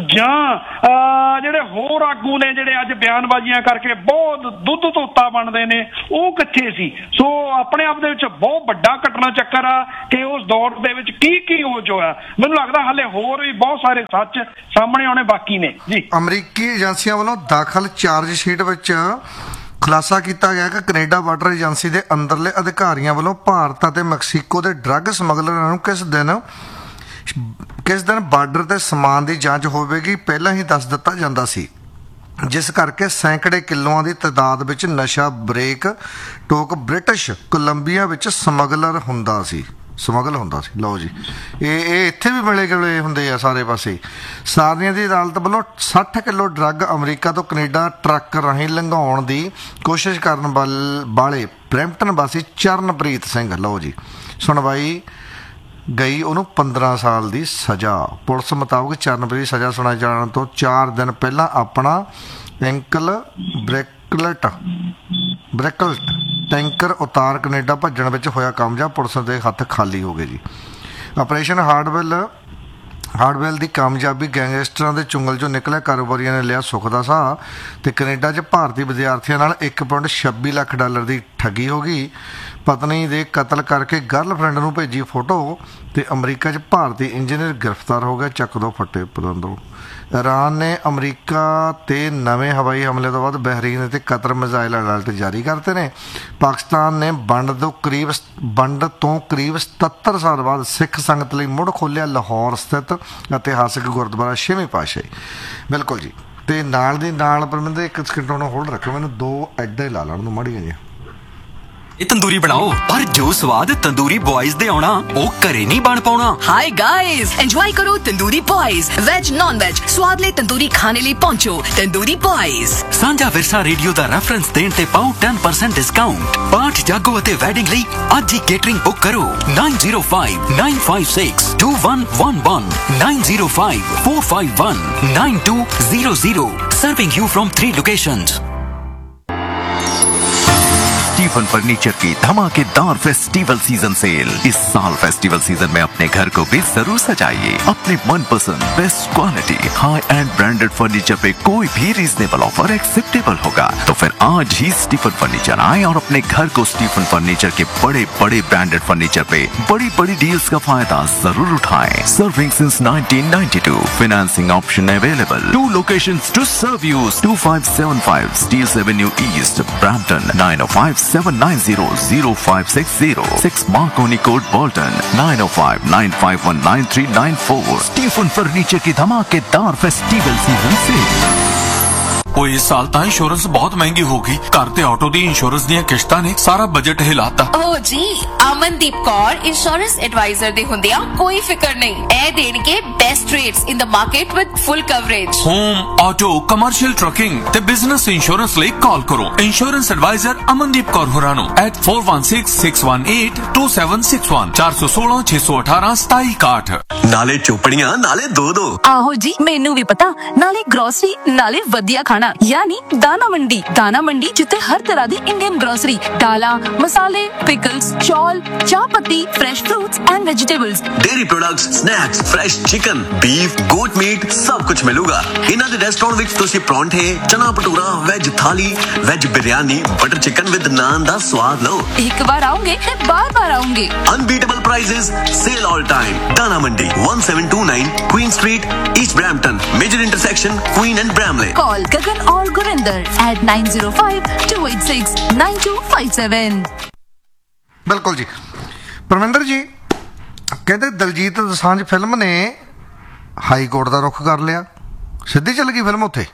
ਜਾਂ ਜਿਹੜੇ ਹੋਰ ਆਗੂ ਨੇ ਜਿਹੜੇ ਅੱਜ ਬਿਆਨਬਾਜ਼ੀਆਂ ਕਰਕੇ ਬਹੁਤ ਦੁੱਧ ਧੋਤਾ ਬਣਦੇ ਨੇ, ਉਹ ਕਿੱਥੇ ਸੀ? ਸੋ ਆਪਣੇ ਆਪ ਦੇ ਵਿੱਚ ਬਹੁਤ ਵੱਡਾ ਘਟਨਾ ਚੱਕਰ ਆ ਕਿ ਉਸ ਦੌਰ ਦੇ ਵਿੱਚ ਕੀ ਕੀ ਹੋ ਹੋਇਆ। ਮੈਨੂੰ ਲੱਗਦਾ ਹਾਲੇ ਹੋਰ ਵੀ ਬਹੁਤ ਸਾਰੇ ਸੱਚ ਸਾਹਮਣੇ ਆਉਣੇ ਬਾਕੀ ਨੇ ਜੀ।
ਅਮਰੀਕੀ ਏਜੰਸੀਆਂ ਵੱਲੋਂ ਦਾਖਲ ਚਾਰਜ ਸ਼ੀਟ ਵਿੱਚ ਖੁਲਾਸਾ ਕੀਤਾ ਗਿਆ ਕਿ ਕੈਨੇਡਾ ਬਾਰਡਰ ਏਜੰਸੀ ਦੇ ਅੰਦਰਲੇ ਅਧਿਕਾਰੀਆਂ ਵੱਲੋਂ ਭਾਰਤ ਅਤੇ ਮੈਕਸੀਕੋ ਦੇ ਡਰੱਗ ਸਮਗਲਰਾਂ ਨੂੰ ਕਿਸ ਦਿਨ ਕਿਸ ਦਿਨ ਬਾਰਡਰ ਤੇ ਸਮਾਨ ਦੀ ਜਾਂਚ ਹੋਵੇਗੀ ਪਹਿਲਾਂ ਹੀ ਦੱਸ ਦਿੱਤਾ ਜਾਂਦਾ ਸੀ, ਜਿਸ ਕਰਕੇ ਸੈਂਕੜੇ ਕਿਲੋਆਂ ਦੀ ਤਾਦਾਦ ਵਿੱਚ ਨਸ਼ਾ ਬ੍ਰੇਕ ਟੋਕ ਬ੍ਰਿਟਿਸ਼ ਕੋਲੰਬੀਆ ਵਿੱਚ ਸਮਗਲਰ ਹੁੰਦਾ ਸੀ ਸਮਗਲ ਹੁੰਦਾ ਸੀ। ਲਓ ਜੀ, ਇਹ ਇਹ ਇੱਥੇ ਵੀ ਮਿਲੇ ਗਲੇ ਹੁੰਦੇ ਆ ਸਾਰੇ ਪਾਸੇ। ਸਾਰਨੀਆਂ ਦੀ ਅਦਾਲਤ ਵੱਲੋਂ ਸੱਠ ਕਿਲੋ ਡਰੱਗ ਅਮਰੀਕਾ ਤੋਂ ਕੈਨੇਡਾ ਟਰੱਕ ਰਾਹੀਂ ਲੰਘਾਉਣ ਦੀ ਕੋਸ਼ਿਸ਼ ਕਰਨ ਵਾਲੇ ਬਰੈਂਪਟਨ ਵਾਸੀ ਚਰਨਪ੍ਰੀਤ ਸਿੰਘ, ਲਓ ਜੀ, ਸੁਣਵਾਈ ਗਈ ਉਹਨੂੰ ਪੰਦਰਾਂ ਸਾਲ ਦੀ ਸਜ਼ਾ। ਪੁਲਿਸ ਮੁਤਾਬਕ ਚਰਨਪ੍ਰੀਤ ਸਜ਼ਾ ਸੁਣਾਏ ਜਾਣ ਤੋਂ ਚਾਰ ਦਿਨ ਪਹਿਲਾਂ ਆਪਣਾ ਐਂਕਲ ਬ੍ਰੇਕਲਟ ਬ੍ਰੇਕਲਟ ਟੈਂਕਰ ਉਤਾਰ ਕੈਨੇਡਾ ਭੱਜਣ ਵਿੱਚ ਹੋਇਆ ਕਾਮਯਾਬ। ਪੁਲਿਸ ਦੇ ਹੱਥ ਖਾਲੀ ਹੋ ਗਏ ਜੀ। ਆਪਰੇਸ਼ਨ ਹਾਰਡਵੈਲ ਹਾਰਡਵੈਲ ਦੀ ਕਾਮਯਾਬੀ, ਗੈਂਗਸਟਰਾਂ ਦੇ ਚੁੰਗਲ 'ਚੋਂ ਨਿਕਲਿਆ, ਕਾਰੋਬਾਰੀਆਂ ਨੇ ਲਿਆ ਸੁੱਖ ਦਾ ਸਾਹ ਅਤੇ ਕੈਨੇਡਾ 'ਚ ਭਾਰਤੀ ਵਿਦਿਆਰਥੀਆਂ ਨਾਲ ਇੱਕ ਪੁਆਇੰਟ ਛੱਬੀ ਲੱਖ ਡਾਲਰ ਦੀ ਠੱਗੀ ਹੋ ਗਈ। ਪਤਨੀ ਦੇ ਕਤਲ ਕਰਕੇ ਗਰਲਫਰੈਂਡ ਨੂੰ ਭੇਜੀ ਫੋਟੋ ਅਤੇ ਅਮਰੀਕਾ 'ਚ ਭਾਰਤੀ ਇੰਜੀਨੀਅਰ ਗ੍ਰਿਫਤਾਰ ਹੋ ਗਿਆ। ਚੱਕ ਦੋ ਫੱਟੇ ਪਤੰਦਰੋਂ। ਇਰਾਨ ਨੇ ਅਮਰੀਕਾ 'ਤੇ ਨਵੇਂ ਹਵਾਈ ਹਮਲੇ ਤੋਂ ਬਾਅਦ ਬਹਿਰੀਨ ਅਤੇ ਕਤਰ ਮਿਜ਼ਾਈਲ ਅਲਰਟ ਜਾਰੀ ਕਰਤੇ ਨੇ। ਪਾਕਿਸਤਾਨ ਨੇ ਵੰਡ ਤੋਂ ਕਰੀਬ ਵੰਡ ਤੋਂ ਕਰੀਬ ਸਤੱਤਰ ਸਾਲ ਬਾਅਦ ਸਿੱਖ ਸੰਗਤ ਲਈ ਮੁੜ ਖੋਲ੍ਹਿਆ ਲਾਹੌਰ ਸਥਿਤ ਇਤਿਹਾਸਿਕ ਗੁਰਦੁਆਰਾ ਛੇਵੀਂ ਪਾਤਸ਼ਾਹੀ। ਬਿਲਕੁਲ ਜੀ। ਅਤੇ ਨਾਲ ਦੀ ਨਾਲ ਪਰਮਿੰਦਰ ਇੱਕ ਸਕਿੰਟ ਨੂੰ ਹੋਲਡ ਰੱਖੋ, ਮੈਨੂੰ ਦੋ ਐਡੇ ਲਾ ਲੈਣ ਨੂੰ ਮਾੜੀਆਂ ਜਿਹੀਆਂ।
ਇਹ ਤੰਦੂਰੀ ਬਣਾਓ, ਪਰ ਜੋ ਸਵਾਦ ਤੰਦੂਰੀ ਬॉयਜ਼ ਦੇ ਆਉਣਾ ਉਹ ਘਰੇ ਨਹੀਂ ਬਣ ਪਾਉਣਾ।
हाय गाइस, एंजॉय करो tandoori boys. Veg non veg स्वाद ले तंदूरी खाने ਲਈ ਪਹੁੰਚੋ ਤੰਦੂਰੀ ਬॉयਜ਼।
ਸਾਂਝਾ ਵਿਰਸਾ ਰੇਡੀਓ ਦਾ ਰੈਫਰੈਂਸ ਦੇਣ ਤੇ ਪਾਓ ten percent ਡਿਸਕਾਊਂਟ। ਪਾਠ ਜਾਗੋ ਅਤੇ ਵੈਡਿੰਗ ਲਈ ਅੱਜ ਹੀ ਕੇਟਰਿੰਗ ਬੁੱਕ ਕਰੋ nine zero five nine five six two one one one nine zero five four five one nine two zero zero, serving you from three locations।
Stephen furniture की धमाकेदार festival season cell. इस साल festival season में अपने घर को भी जरूर सजाइए अपने मनपसंद best quality high and branded furniture पे कोई भी रीजनेबल ऑफर एक्सेप्टेबल होगा। तो फिर आज ही स्टीफन फर्नीचर आए और अपने घर को स्टीफन फर्नीचर के बड़े बड़े ब्रांडेड फर्नीचर पे बड़ी बड़ी डील्स का फायदा जरूर उठाएं। Serving since nineteen ninety two, financing option available. To locations to serve you, to five seven five steels Avenue east, Brampton nine O five seven nine zero zero five six zero, six Markovnikov code, Bolton nine O five nine five one nine three nine four. Stephen furniture की धमाकेदार festival season से।
ਉਹ ਇਸ ਸਾਲ ਤਾਂ insurance ਬਹੁਤ ਮਹਿੰਗੀ ਹੋ ਗਈ। ਘਰ ਤੇ ਆਟੋ ਦੀ ਇੰਸ਼ੋਰੈਂਸ ਦੀਆਂ ਕਿਸ਼ਤਾਂ ਨੇ ਸਾਰਾ ਬਜਟ ਹਿਲਾਤਾ।
ਓ ਜੀ, ਅਮਨਦੀਪ ਕੌਰ ਇੰਸ਼ੋਰੈਂਸ ਐਡਵਾਈਜ਼ਰ ਦੇ ਹੁੰਦਿਆਂ ਕੋਈ ਫਿਕਰ ਨਹੀਂ। ਇਹ ਦੇਣਗੇ best rates in the market with full coverage.
Home, auto, commercial trucking ਤੇ ਬਿਜ਼ਨਸ ਇੰਸ਼ੋਰੈਂਸ ਲਈ ਕਾਲ ਕਰੋ ਇੰਸ਼ੋਰੈਂਸ ਐਡਵਾਈਜ਼ਰ ਅਮਨਦੀਪ ਕੌਰ ਹੋਰਾਂ ਨੂੰ at four one six six one eight two seven six one, ਚਾਰ ਸੌ ਸੋਲਾਂ ਛੇ ਸੌ ਅਠਾਰਾਂ ਸਤਾਈ ਇਕਾਹਠ।
ਨਾਲੇ ਚੋਪੜੀਆਂ ਨਾਲੇ ਦੋ ਦੋ।
ਆਹੋ ਜੀ, ਮੈਨੂੰ ਵੀ ਪਤਾ। ਨਾਲੇ ਗਰੋਸਰੀ ਨਾਲੇ ਵਧੀਆ ਖਾਣਾ, यानी दाना मंडी। दाना मंडी जिथे हर तरह दी इंडियन ग्रोसरी, दाला, मसाले, पिकल्स, चौल, चाय पत्ती, fresh fruits and vegetables,
dairy products, snacks, fresh chicken, beef, goat meet सब कुछ मिलूगा। इन्हां दे रेस्टोरेंट विच तुसीं परौंठे, चना भटूरा, वेज थाली, veg biryani, butter chicken with नान दा स्वाद लो।
एक बार आओगे ते बार बार आओगे।
Unbeatable prices, cell all time. दाना मंडी one seven two nine queen street, east Brampton, major intersection queen and ब्रैमले।
Call गगन और Gurinder at nine zero five two eight six nine two five seven।
ਬਿਲਕੁਲ ਜੀ। ਪਰਮਿੰਦਰ ਜੀ ਕਹਿੰਦੇ ਦਲਜੀਤ ਦੋਸਾਂਝ ਫਿਲਮ ਨੇ ਹਾਈ ਕੋਰਟ ਦਾ ਰੁਖ ਕਰ ਲਿਆ, ਸਿੱਧੀ ਚੱਲ ਗਈ ਫਿਲਮ ਉੱਥੇ।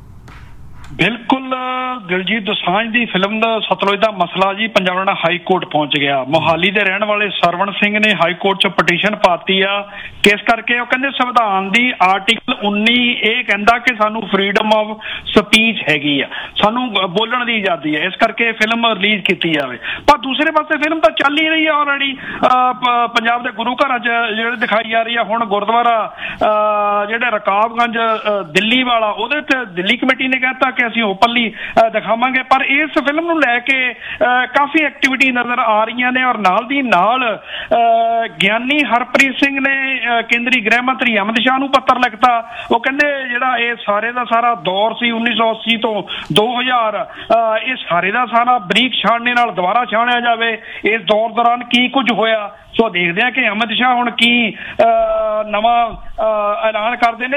ਬਿਲਕੁਲ, ਦਿਲਜੀਤ ਦੋਸਾਂਝ ਦੀ ਫਿਲਮ ਦਾ ਸਤਲੁਜ ਦਾ ਮਸਲਾ ਜੀ ਪੰਜਾਬ ਨਾਲ ਹਾਈ ਕੋਰਟ ਪਹੁੰਚ ਗਿਆ। ਮੋਹਾਲੀ ਦੇ ਰਹਿਣ ਵਾਲੇ ਸਰਵਣ ਸਿੰਘ ਨੇ ਹਾਈ ਕੋਰਟ 'ਚ ਪਟੀਸ਼ਨ ਪਾਤੀ ਆ। ਕਿਸ ਕਰਕੇ? ਉਹ ਕਹਿੰਦੇ ਸੰਵਿਧਾਨ ਦੀ ਆਰਟੀਕਲ ਉੱਨੀ ਇਹ ਕਹਿੰਦਾ ਕਿ ਸਾਨੂੰ ਫਰੀडम ਆਫ ਸਪੀਚ ਹੈਗੀ ਆ, ਸਾਨੂੰ ਬੋਲਣ ਦੀ ਆਜ਼ਾਦੀ ਹੈ, ਇਸ ਕਰਕੇ ਫਿਲਮ ਰਿਲੀਜ਼ ਕੀਤੀ ਜਾਵੇ। ਪਰ ਦੂਸਰੇ ਪਾਸੇ ਫਿਲਮ ਤਾਂ ਚੱਲ ਹੀ ਰਹੀ ਆ ਆਲਰੇਡੀ। ਪੰਜਾਬ ਦੇ ਗੁਰੂ ਘਰਾਂ 'ਚ ਜਿਹੜੇ ਦਿਖਾਈ ਜਾ ਰਹੀ ਆ। ਹੁਣ ਗੁਰਦੁਆਰਾ ਜਿਹੜੇ ਰਕਾਬਗੰਜ ਦਿੱਲੀ ਵਾਲਾ, ਉਹਦੇ 'ਚ ਦਿੱਲੀ ਕਮੇਟੀ ਨੇ ਕਹਿਤਾ ਕਿ ਅਸੀਂ ਓਪਨਲੀ ਦਿਖਾਵਾਂਗੇ। ਪਰ ਇਸ ਫਿਲਮ ਨੂੰ ਲੈ ਕੇ ਕਾਫੀ ਐਕਟੀਵਿਟੀ ਨਜ਼ਰ ਆ ਰਹੀਆਂ ਨੇ। ਔਰ ਨਾਲ ਦੀ ਨਾਲ ਗਿਆਨੀ ਹਰਪ੍ਰੀਤ ਸਿੰਘ ਨੇ ਕੇਂਦਰੀ ਗ੍ਰਹਿ ਮੰਤਰੀ ਅਮਿਤ ਸ਼ਾਹ ਨੂੰ ਪੱਤਰ ਲਿਖਤਾ। ਉਹ ਕਹਿੰਦੇ ਜਿਹੜਾ ਇਹ ਸਾਰੇ ਦਾ ਸਾਰਾ ਦੌਰ ਸੀ ਉੱਨੀ ਸੌ ਅੱਸੀ ਤੋਂ ਦੋ ਹਜ਼ਾਰ, ਇਹ ਸਾਰੇ ਦਾ ਸਾਰਾ ਬਰੀਕ ਛਾਣਨੇ ਨਾਲ ਦੁਬਾਰਾ ਛਾਣਿਆ ਜਾਵੇ। ਇਸ ਦੌਰ ਦੌਰਾਨ ਕੀ ਕੁਝ ਹੋਇਆ, ਸੋ ਦੇਖਦੇ ਹਾਂ ਕਿ ਅਮਿਤ ਸ਼ਾਹ ਹੁਣ ਕੀ ਨਵਾਂ ਐਲਾਨ ਕਰਦੇ ਨੇ।